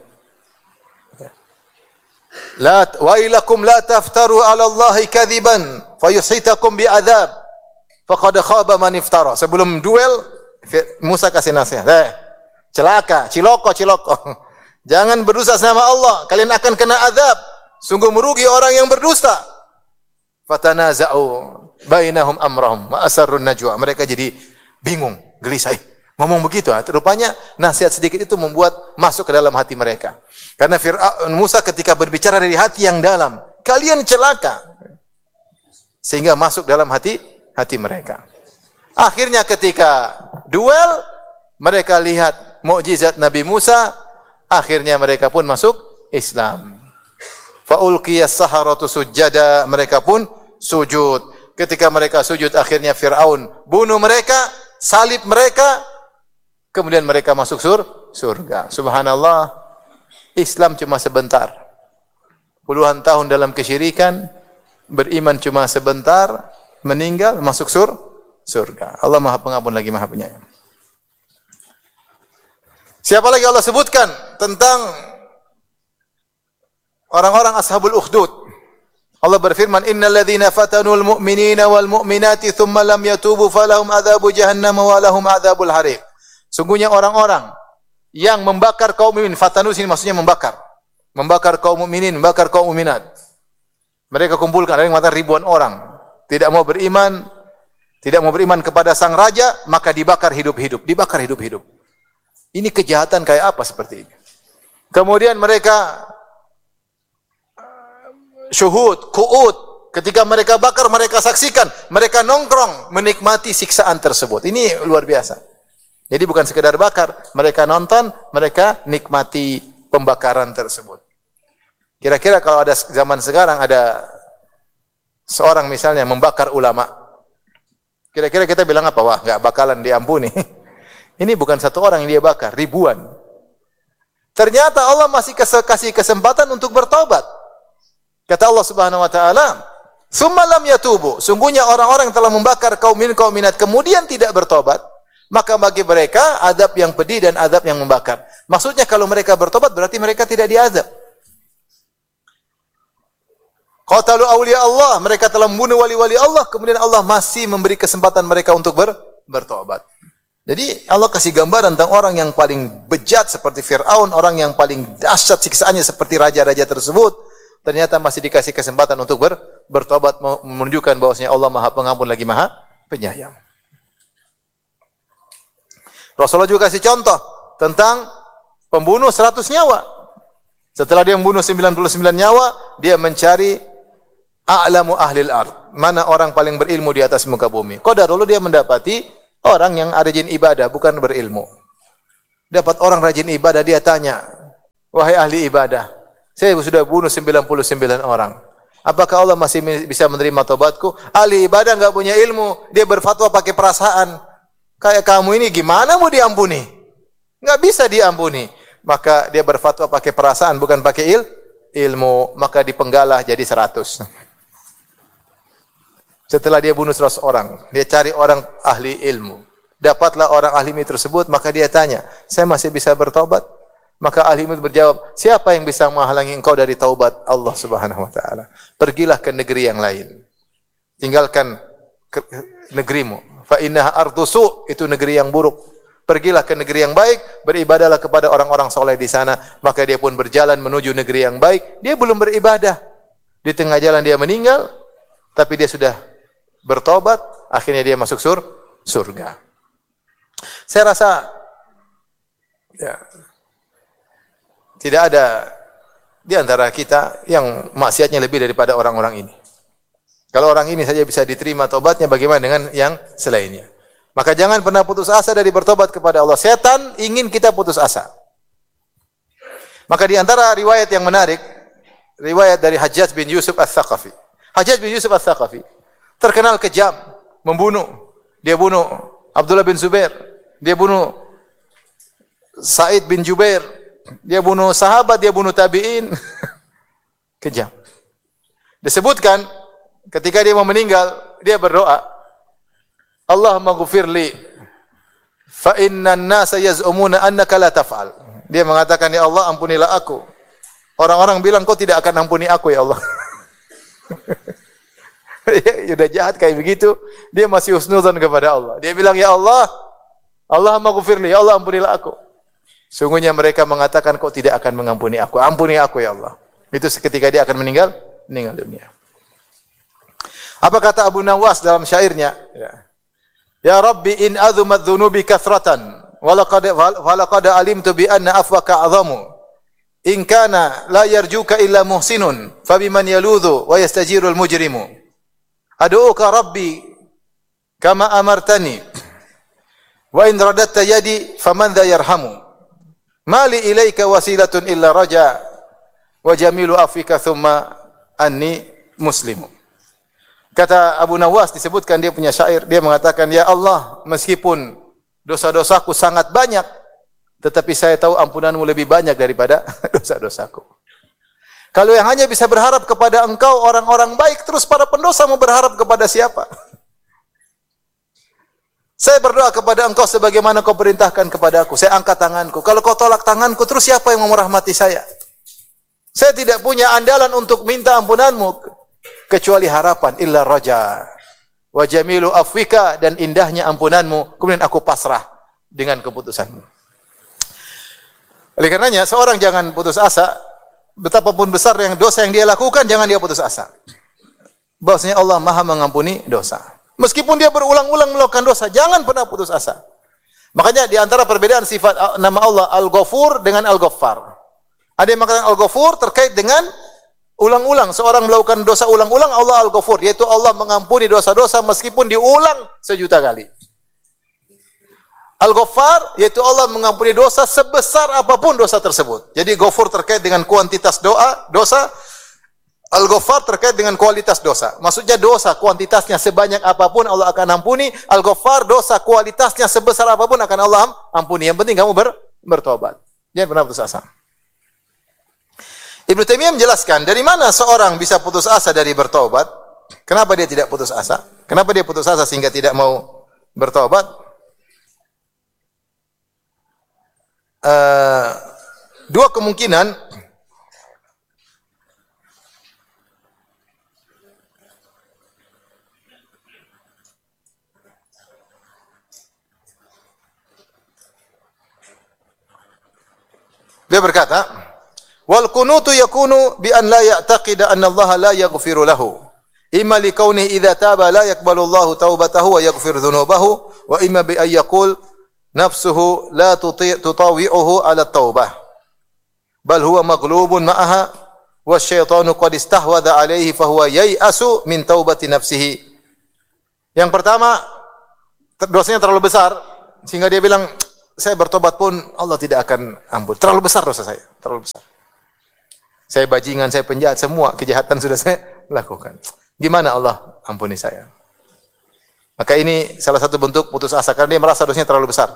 La wailakum la taftaru 'ala Allahi kadziban fayuhitakum bi'adzab faqad khaba man iftara. Sebelum duel Musa kasih nasihat. Celaka, ciloko. Jangan berdusta sama Allah, kalian akan kena azab. Sungguh merugi orang yang berdusta. Fatanaza'u bainahum amrahum wa asarrun najwa. Mereka jadi bingung, gelisah. Ngomong begitu, rupanya nasihat sedikit itu membuat masuk ke dalam hati mereka. Karena Musa ketika berbicara dari hati yang dalam, kalian celaka. Sehingga masuk dalam hati mereka. Akhirnya ketika duel, mereka lihat mukjizat Nabi Musa, akhirnya mereka pun masuk Islam. Faulqiyas saharatu sujada, mereka pun sujud. Ketika mereka sujud, akhirnya Fir'aun bunuh mereka, salib mereka, kemudian mereka masuk surga. Subhanallah, Islam cuma sebentar. Puluhan tahun dalam kesyirikan, beriman cuma sebentar, meninggal, masuk surga. Allah Maha Pengampun lagi Maha Penyayang. Siapa lagi Allah sebutkan tentang orang-orang ashabul ukhdud? Allah berfirman, "Innal ladzina fatanul mu'minina wal mu'minati tsumma lam yatubu falahum adzabu jahannam wa lahum adzabul hariq." Sungguhnya orang-orang yang membakar kaum mukminin, fatanus ini maksudnya membakar. Membakar kaum mukminin, membakar kaum mukminat. Mereka kumpulkan, ada yang mengatakan ribuan orang. Tidak mau beriman kepada sang raja, maka dibakar hidup-hidup. Ini kejahatan kayak apa seperti ini? Kemudian mereka syuhud, qu'ud, ketika mereka bakar, mereka saksikan, mereka nongkrong menikmati siksaan tersebut. Ini luar biasa. Jadi bukan sekedar bakar, mereka nonton, mereka nikmati pembakaran tersebut. Kira-kira kalau ada zaman sekarang ada seorang misalnya membakar ulama, kira-kira kita bilang apa? Wah, enggak bakalan diampuni. Ini bukan satu orang yang dia bakar, ribuan. Ternyata Allah masih kasih kesempatan untuk bertobat. Kata Allah Subhanahu wa taala, "Tsumma lam yatubu." Sungguhnya orang-orang yang telah membakar kaum minat kemudian tidak bertobat, maka bagi mereka azab yang pedih dan azab yang membakar. Maksudnya kalau mereka bertobat berarti mereka tidak diazab. Qatalu awliya Allah, mereka telah membunuh wali-wali Allah, kemudian Allah masih memberi kesempatan mereka untuk bertobat. Jadi Allah kasih gambaran tentang orang yang paling bejat seperti Fir'aun, orang yang paling dahsyat siksaannya seperti raja-raja tersebut, ternyata masih dikasih kesempatan untuk bertobat, menunjukkan bahwasanya Allah Maha Pengampun lagi Maha Penyayang. Rasulullah juga kasih contoh tentang pembunuh 100 nyawa. Setelah dia membunuh 99 nyawa, dia mencari a'lamu ahlil ard. Mana orang paling berilmu di atas muka bumi. Qadarullah dia mendapati orang yang rajin ibadah, bukan berilmu. Dapat orang rajin ibadah, dia tanya, "Wahai ahli ibadah, saya sudah bunuh 99 orang. Apakah Allah masih bisa menerima tobatku?" Ahli ibadah enggak punya ilmu, dia berfatwa pakai perasaan. Kayak kamu ini gimana mau diampuni? Enggak bisa diampuni. Maka dia berfatwa pakai perasaan, bukan pakai ilmu. Maka dipenggalah jadi 100. Setelah dia bunuh 100 orang, dia cari orang ahli ilmu. Dapatlah orang ahli ilmu tersebut, maka dia tanya, "Saya masih bisa bertobat?" Maka ahli ilmu berjawab, "Siapa yang bisa menghalangi engkau dari taubat?" Allah Subhanahu wa taala. Pergilah ke negeri yang lain. Tinggalkan negerimu. Fa innaha ardu su', itu negeri yang buruk. Pergilah ke negeri yang baik, beribadahlah kepada orang-orang soleh di sana. Maka dia pun berjalan menuju negeri yang baik. Dia belum beribadah. Di tengah jalan dia meninggal, tapi dia sudah bertobat, akhirnya dia masuk surga. Saya rasa ya, tidak ada di antara kita yang maksiatnya lebih daripada orang-orang ini. Kalau orang ini saja bisa diterima tobatnya, bagaimana dengan yang selainnya? Maka jangan pernah putus asa dari bertobat kepada Allah. Setan ingin kita putus asa. Maka di antara riwayat yang menarik, riwayat dari Hajjaj bin Yusuf Ats-Tsaqafi. Hajjaj bin Yusuf Ats-Tsaqafi terkenal kejam, membunuh. Dia bunuh Abdullah bin Zubair, dia bunuh Sa'id bin Jubair, dia bunuh sahabat, dia bunuh tabi'in. Kejam. Disebutkan ketika dia mau meninggal, dia berdoa, "Allahumma ghfirli fa innan nasa yaz'umuna annaka la taf'al." Dia mengatakan, "Ya Allah, ampunilah aku. Orang-orang bilang kau tidak akan ampuni aku, ya Allah." Dia sudah jahat kayak begitu, dia masih husnuzan kepada Allah. Dia bilang, "Ya Allah, Allahumma ghfirli, ya Allah ampunilah aku." Sungguhnya mereka mengatakan kau tidak akan mengampuni aku. Ampuni aku ya Allah. Itu seketika dia akan meninggal dunia. Apa kata Abu Nawas dalam syairnya? Ya Rabbi in azumat dhunubi kathratan walaqad alimtu bi anna afwaka azamu. In kana la yarjuka illa muhsinun fabiman yaludhu wa yastajirul mujrimu. Adu'uka Rabbi kama amartani wa in radatta yadi faman dha yarhamu. Mali ilaika wasilatun illa raja wa jamilu afika thumma anni muslimu. Kata Abu Nawas, disebutkan dia punya syair, dia mengatakan, "Ya Allah, meskipun dosa-dosaku sangat banyak, tetapi saya tahu ampunanmu lebih banyak daripada dosa-dosaku." Kalau yang hanya bisa berharap kepada engkau orang-orang baik, terus para pendosa mau berharap kepada siapa? Saya berdoa kepada engkau sebagaimana kau perintahkan kepada aku. Saya angkat tanganku. Kalau kau tolak tanganku, terus siapa yang mau merahmati saya? Saya tidak punya andalan untuk minta ampunanmu, kecuali harapan. Illa raja. Wa jamilu afwika, dan indahnya ampunanmu. Kemudian aku pasrah dengan keputusanmu. Oleh karenanya, seorang jangan putus asa. Betapapun besar yang dosa yang dia lakukan, jangan dia putus asa. Bahwasanya Allah Maha mengampuni dosa. Meskipun dia berulang-ulang melakukan dosa, jangan pernah putus asa. Makanya di antara perbedaan sifat nama Allah Al-Ghafur dengan Al-Ghaffar. Ada yang mengatakan Al-Ghafur terkait dengan ulang-ulang. Seorang melakukan dosa ulang-ulang, Allah Al-Ghafur, yaitu Allah mengampuni dosa-dosa meskipun diulang 1.000.000 kali. Al-Ghaffar, yaitu Allah mengampuni dosa sebesar apapun dosa tersebut. Jadi Ghafur terkait dengan kuantitas dosa. Al-Ghaffar terkait dengan kualitas dosa. Maksudnya dosa kuantitasnya sebanyak apapun Allah akan ampuni. Al-Ghaffar dosa kualitasnya sebesar apapun akan Allah ampuni. Yang penting kamu bertobat. Jangan pernah putus asa. Ibnu Taimiyah menjelaskan dari mana seorang bisa putus asa dari bertobat. Kenapa dia tidak putus asa? Kenapa dia putus asa sehingga tidak mau bertobat? Dua kemungkinan. Dia berkata, wal kunutu yakunu bi an la ya'taqida anna Allah la yaghfiru lahu. Imma li kaunihi idza taba la yaqbalu Allah taubatahu wa yaghfir dhunubahu, wa imma bi an yaqul nafsuhu la tutawi'uhu ala taubah. Bal huwa maghlubun ma'aha wa syaitanu qad istahwadha alaihi fa huwa yai'asu min taubati nafsihi. Yang pertama, dosanya terlalu besar sehingga dia bilang, saya bertobat pun Allah tidak akan ampun. Terlalu besar dosa saya, terlalu besar. Saya bajingan, saya penjahat, semua kejahatan sudah saya lakukan. Gimana Allah ampuni saya? Maka ini salah satu bentuk putus asa karena dia merasa dosanya terlalu besar.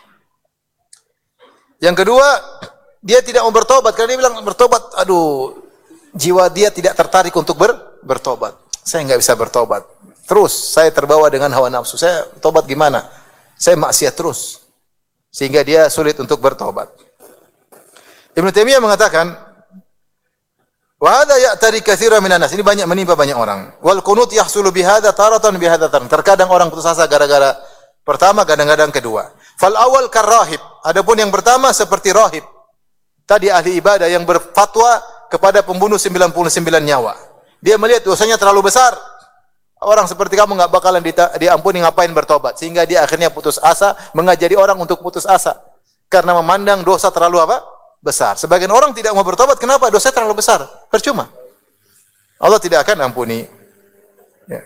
Yang kedua, dia tidak mau bertobat karena dia bilang bertobat, aduh, jiwa dia tidak tertarik untuk bertobat. Saya nggak bisa bertobat. Terus saya terbawa dengan hawa nafsu. Saya tobat gimana? Saya maksiat terus. Sehingga dia sulit untuk bertobat. Ibnu Taimiyah mengatakan, wa hadza ya'tari katsiran minan nas. Ini banyak menimpa banyak orang. Wal qunut yahsulu bihadza taratan bihadza taratan. Terkadang orang putus asa gara-gara pertama, kadang-kadang kedua. Fal awal karrahib. Adapun yang pertama seperti rahib. Tadi ahli ibadah yang berfatwa kepada pembunuh 99 nyawa. Dia melihat dosanya terlalu besar. Orang seperti kamu enggak bakalan diampuni, ngapain bertobat? Sehingga dia akhirnya putus asa, mengajari orang untuk putus asa. Karena memandang dosa terlalu apa? Besar. Sebagian orang tidak mau bertobat, kenapa? Dosa terlalu besar. Percuma. Allah tidak akan ampuni. Ya.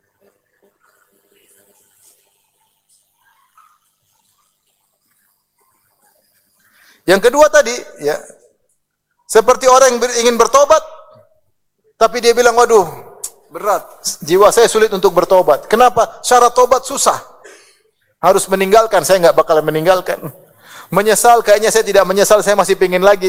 Yang kedua tadi, ya, seperti orang yang ingin bertobat, tapi dia bilang, waduh, berat, jiwa saya sulit untuk bertobat. Kenapa? Syarat tobat susah. Harus meninggalkan, saya nggak bakalan meninggalkan. Menyesal, kayaknya saya tidak menyesal, saya masih pingin lagi.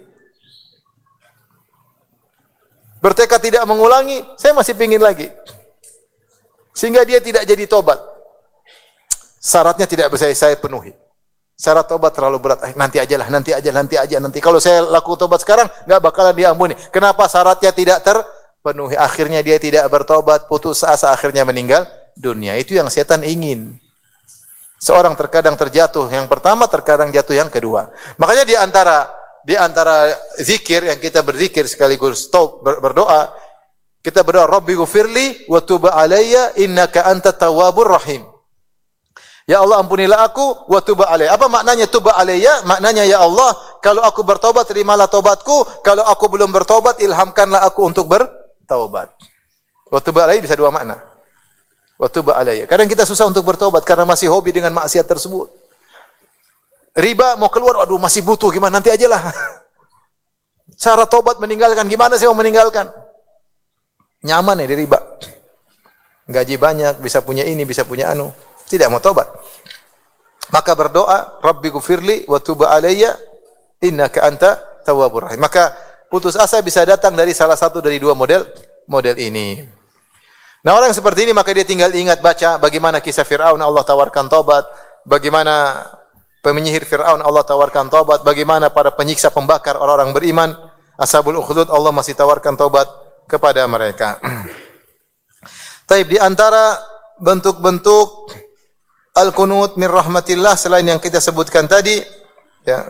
Bertekad tidak mengulangi, saya masih pingin lagi. Sehingga dia tidak jadi tobat. Syaratnya tidak bisa saya penuhi. Syarat tobat terlalu berat. Nanti aja. Kalau saya laku tobat sekarang, nggak bakalan diampuni. Kenapa? Syaratnya tidak terpenuhi. Akhirnya dia tidak bertobat, putus asa, akhirnya meninggal dunia. Itu yang setan ingin. Seorang terkadang terjatuh yang pertama, terkadang jatuh yang kedua. Makanya di antara zikir yang kita berzikir sekaligus berdoa, kita berdoa, Rabbi ghufirli wa tub alayya innaka antat tawwabur rahim. Ya Allah, ampunilah aku wa tub alayya. Apa maknanya tub alayya? Maknanya, ya Allah, kalau aku bertobat, terimalah tobatku. Kalau aku belum bertobat, ilhamkanlah aku untuk bertaubat. Wa tub alayya bisa dua makna. Wa tub alayya. Kadang kita susah untuk bertobat karena masih hobi dengan maksiat tersebut. Riba mau keluar, aduh masih butuh, gimana nanti aja lah. Cara tobat meninggalkan, gimana sih mau meninggalkan? Nyaman ya di riba. Gaji banyak, bisa punya ini, bisa punya anu. Tidak mau tobat. Maka berdoa, Rabbi ghufirli wa tub alayya innaka anta tawwabur rahim. Maka putus asa bisa datang dari salah satu dari dua model ini. Nah, orang seperti ini maka dia tinggal ingat baca bagaimana kisah Firaun, Allah tawarkan tobat, bagaimana penyihir Firaun Allah tawarkan tobat, bagaimana para penyiksa pembakar orang-orang beriman, Ashabul Ukhdud, Allah masih tawarkan tobat kepada mereka. Taib, di antara bentuk-bentuk al-qunut min rahmatillah selain yang kita sebutkan tadi, ya.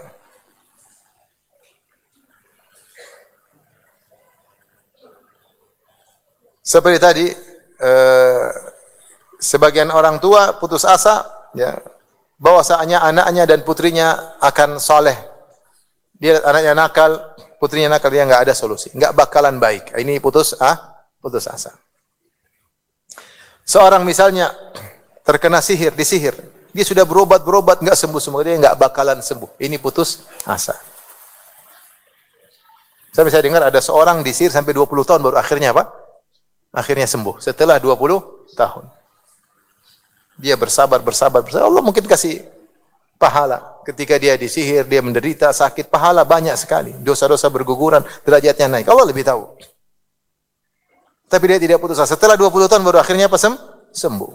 Seperti tadi, sebagian orang tua putus asa, ya, bahwasanya anaknya dan putrinya akan saleh. Dia anaknya nakal, putrinya nakal, dia enggak ada solusi, enggak bakalan baik. Ini putus asa. Seorang misalnya terkena disihir. Dia sudah berobat enggak sembuh, dia enggak bakalan sembuh. Ini putus asa. Saya dengar ada seorang disihir sampai 20 tahun baru akhirnya apa? Akhirnya sembuh setelah 20 tahun. Dia bersabar. Allah mungkin kasih pahala. Ketika dia disihir, dia menderita, sakit, pahala banyak sekali. Dosa-dosa berguguran, derajatnya naik. Allah lebih tahu. Tapi dia tidak putus asa. Setelah 20 tahun baru akhirnya apa? Sembuh.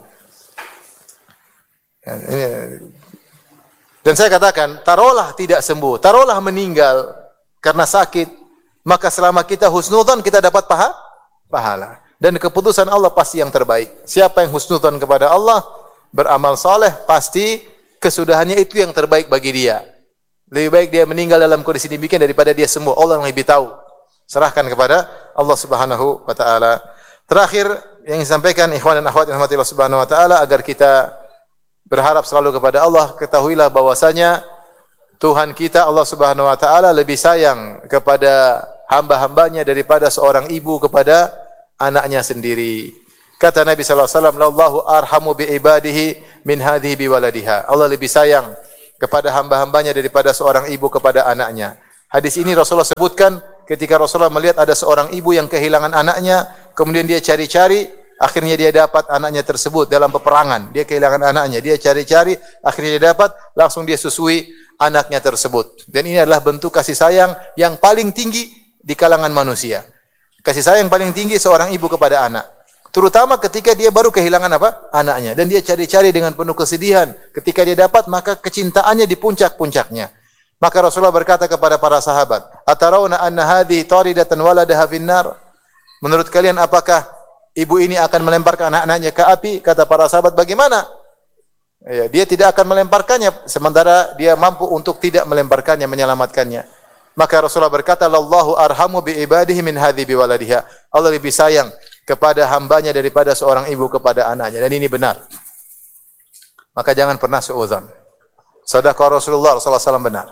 Dan saya katakan, taruhlah tidak sembuh, taruhlah meninggal karena sakit, maka selama kita husnudzon kita dapat pahala. Dan keputusan Allah pasti yang terbaik. Siapa yang husnudzon kepada Allah, beramal saleh, pasti kesudahannya itu yang terbaik bagi dia. Lebih baik dia meninggal dalam kondisi demikian daripada dia sembuh. Allah yang lebih tahu. Serahkan kepada Allah Subhanahu wa taala. Terakhir yang disampaikan ikhwan dan akhwat yang dirahmati Allah Subhanahu wa taala, agar kita berharap selalu kepada Allah, ketahuilah bahwasanya Tuhan kita Allah Subhanahu wa taala lebih sayang kepada hamba-hambanya daripada seorang ibu kepada anaknya sendiri. Kata Nabi sallallahu alaihi wasallam, "Allahu arhamu bi ibadihi min hadhihi bi waladiha." Allah lebih sayang kepada hamba-hambanya daripada seorang ibu kepada anaknya. Hadis ini Rasulullah sebutkan ketika Rasulullah melihat ada seorang ibu yang kehilangan anaknya, kemudian dia cari-cari, akhirnya dia dapat anaknya tersebut dalam peperangan. Dia kehilangan anaknya, dia cari-cari, akhirnya dia dapat, langsung dia susui anaknya tersebut. Dan ini adalah bentuk kasih sayang yang paling tinggi di kalangan manusia. Kasih sayang paling tinggi seorang ibu kepada anak. Terutama ketika dia baru kehilangan apa? Anaknya. Dan dia cari-cari dengan penuh kesedihan. Ketika dia dapat, maka kecintaannya di puncak-puncaknya. Maka Rasulullah berkata kepada para sahabat, "Atarawna anna hadhihi taridatan waladaha finnar?" Menurut kalian apakah ibu ini akan melemparkan anak-anaknya ke api? Kata para sahabat, bagaimana? Ya, dia tidak akan melemparkannya sementara dia mampu untuk tidak melemparkannya, menyelamatkannya. Maka Rasulullah berkata, "Lallahu arhamu bi ibadihi min hadhi bi waladiha." Allah lebih sayang kepada hambanya daripada seorang ibu kepada anaknya. Dan ini benar. Maka jangan pernah suudzon. Sadaqah Rasulullah SAW benar.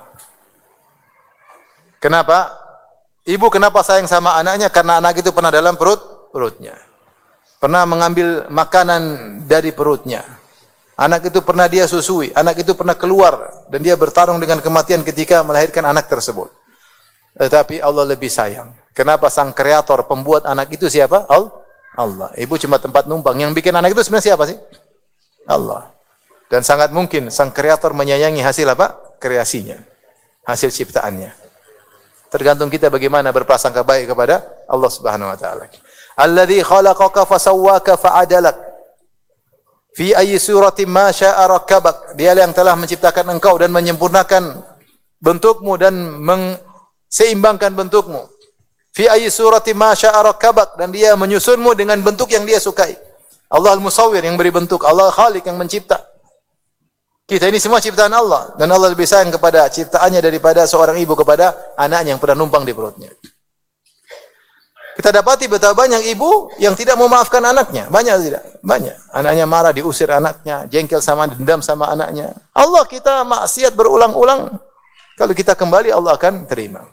Kenapa? Ibu kenapa sayang sama anaknya? Karena anak itu pernah dalam perutnya. Pernah mengambil makanan dari perutnya. Anak itu pernah dia susui. Anak itu pernah keluar. Dan dia bertarung dengan kematian ketika melahirkan anak tersebut. Tetapi Allah lebih sayang. Kenapa? Sang kreator, pembuat anak itu siapa? Allah. Ibu cuma tempat numpang. Yang bikin anak itu sebenarnya siapa sih? Allah. Dan sangat mungkin sang kreator menyayangi hasil apa? Kreasinya. Hasil ciptaannya. Tergantung kita bagaimana berprasangka baik kepada Allah Subhanahu wa taala. Alladzi khalaqaka fasawwaka fa'adalak. Fi ayyi suratin ma syaa rakkabak. Dia yang telah menciptakan engkau dan menyempurnakan bentukmu dan seimbangkan bentukmu. Fi ayyi suratin ma syaa rakkabak, dan dia menyusunmu dengan bentuk yang dia sukai. Allah Al-Musawwir yang beri bentuk, Allah Khaliq yang mencipta. Kita ini semua ciptaan Allah, dan Allah lebih sayang kepada ciptaannya daripada seorang ibu kepada anaknya yang pernah numpang di perutnya. Kita dapati betapa banyak ibu yang tidak memaafkan anaknya. Banyak tidak? Banyak. Anaknya marah, diusir anaknya, jengkel sama, dendam sama anaknya. Allah kita maksiat berulang-ulang. Kalau kita kembali, Allah akan terima.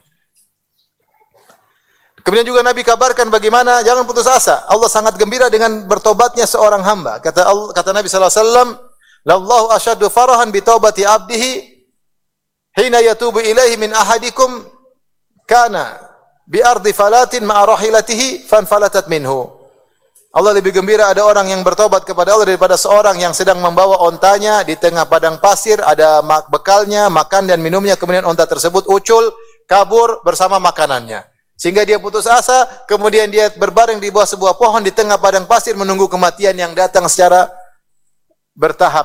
Kemudian juga Nabi kabarkan bagaimana jangan putus asa. Allah sangat gembira dengan bertobatnya seorang hamba. Kata Nabi sallallahu alaihi wasallam, "Lallahu asyaddu farahan bi taubati 'abdihi hina yatubu ilaihi min ahadikum kana bi ardi falatin ma'a rahilatihi fanfalatat minhu." Allah lebih gembira ada orang yang bertobat kepada Allah daripada seorang yang sedang membawa ontanya di tengah padang pasir, ada bekalnya, makan dan minumnya, kemudian onta tersebut ucul, kabur bersama makanannya. Sehingga dia putus asa, kemudian dia berbaring di bawah sebuah pohon di tengah padang pasir menunggu kematian yang datang secara bertahap.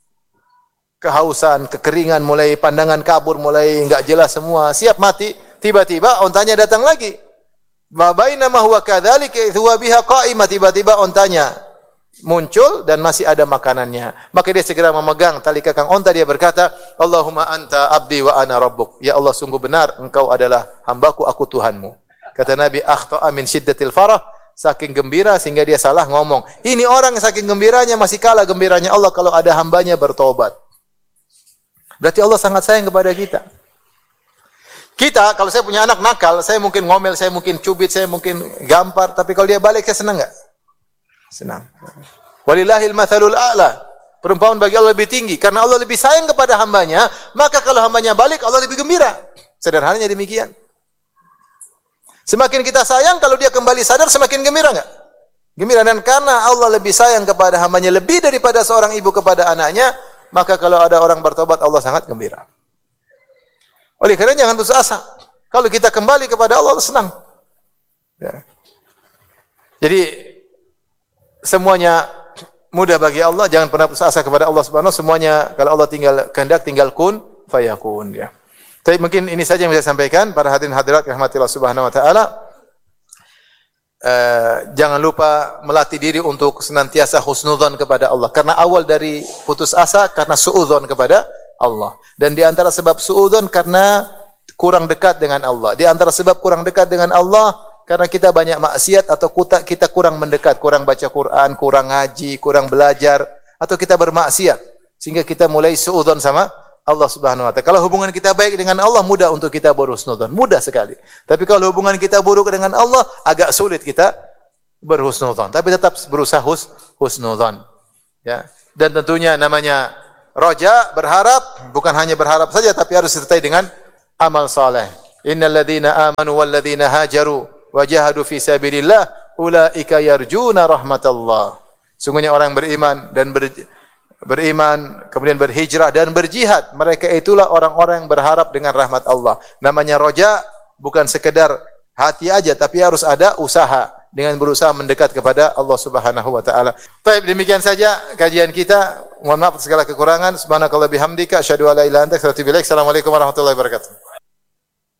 Kehausan, kekeringan, mulai pandangan kabur, mulai enggak jelas semua, siap mati. Tiba-tiba ontanya datang lagi. Ma bainama huwa kadzalika huwa biha qa'imah, tiba-tiba ontanya muncul dan masih ada makanannya. Maka dia segera memegang tali kekang onta, dia berkata, "Allahumma anta abdi wa ana rabbuk." Ya Allah, sungguh benar engkau adalah hambaku, aku Tuhanmu. Kata Nabi, "Akhta'a min syiddatil farah." Saking gembira sehingga dia salah ngomong. Ini orang yang saking gembiranya masih kalah gembiranya Allah kalau ada hambanya bertobat. Berarti Allah sangat sayang kepada kita. Kita, kalau saya punya anak nakal, saya mungkin ngomel, saya mungkin cubit, saya mungkin gampar, tapi kalau dia balik, saya senang enggak? Senang. Walillahil mathalul a'la. Perumpamaan bagi Allah lebih tinggi. Karena Allah lebih sayang kepada hambanya, maka kalau hambanya balik, Allah lebih gembira. Sederhananya demikian. Semakin kita sayang, kalau dia kembali sadar, semakin gembira enggak? Gembira. Dan karena Allah lebih sayang kepada hambanya, lebih daripada seorang ibu kepada anaknya, maka kalau ada orang bertobat, Allah sangat gembira. Oleh karena jangan putus asa. Kalau kita kembali kepada Allah, Allah senang. Ya. Jadi semuanya mudah bagi Allah, jangan pernah putus asa kepada Allah Subhanahu. Semuanya kalau Allah tinggal kehendak, tinggal kun fayakun, ya. Tapi mungkin ini saja yang bisa saya sampaikan para hadirin hadirat rahmatillah Subhanahu wa taala. Jangan lupa melatih diri untuk senantiasa husnudzon kepada Allah. Karena awal dari putus asa karena suudzon kepada Allah. Dan di antara sebab suudzon karena kurang dekat dengan Allah. Di antara sebab kurang dekat dengan Allah karena kita banyak maksiat atau kita kurang mendekat, kurang baca Quran, kurang ngaji, kurang belajar, atau kita bermaksiat sehingga kita mulai suudzon sama Allah Subhanahu wa taala. Kalau hubungan kita baik dengan Allah, mudah untuk kita berhusnudzon, mudah sekali. Tapi kalau hubungan kita buruk dengan Allah, agak sulit kita berhusnudzon. Tapi tetap berusaha husnudzon. Ya. Dan tentunya namanya Roja, berharap, bukan hanya berharap saja tapi harus disertai dengan amal saleh. Innal ladzina amanu wal ladzina hajaru wa jahadu fi sabilillah ulaika yarjuna rahmatallah. Sungguhnya orang beriman dan beriman kemudian berhijrah dan berjihad, mereka itulah orang-orang yang berharap dengan rahmat Allah. Namanya roja bukan sekedar hati aja tapi harus ada usaha dengan berusaha mendekat kepada Allah Subhanahu wa taala. Baik, demikian saja kajian kita. Mohon maaf segala kekurangan. Subhanakallah bihamdika asyhadu an la ilaha illa anta astaghfiruka wa atubu ilaik. Assalamualaikum warahmatullahi wabarakatuh.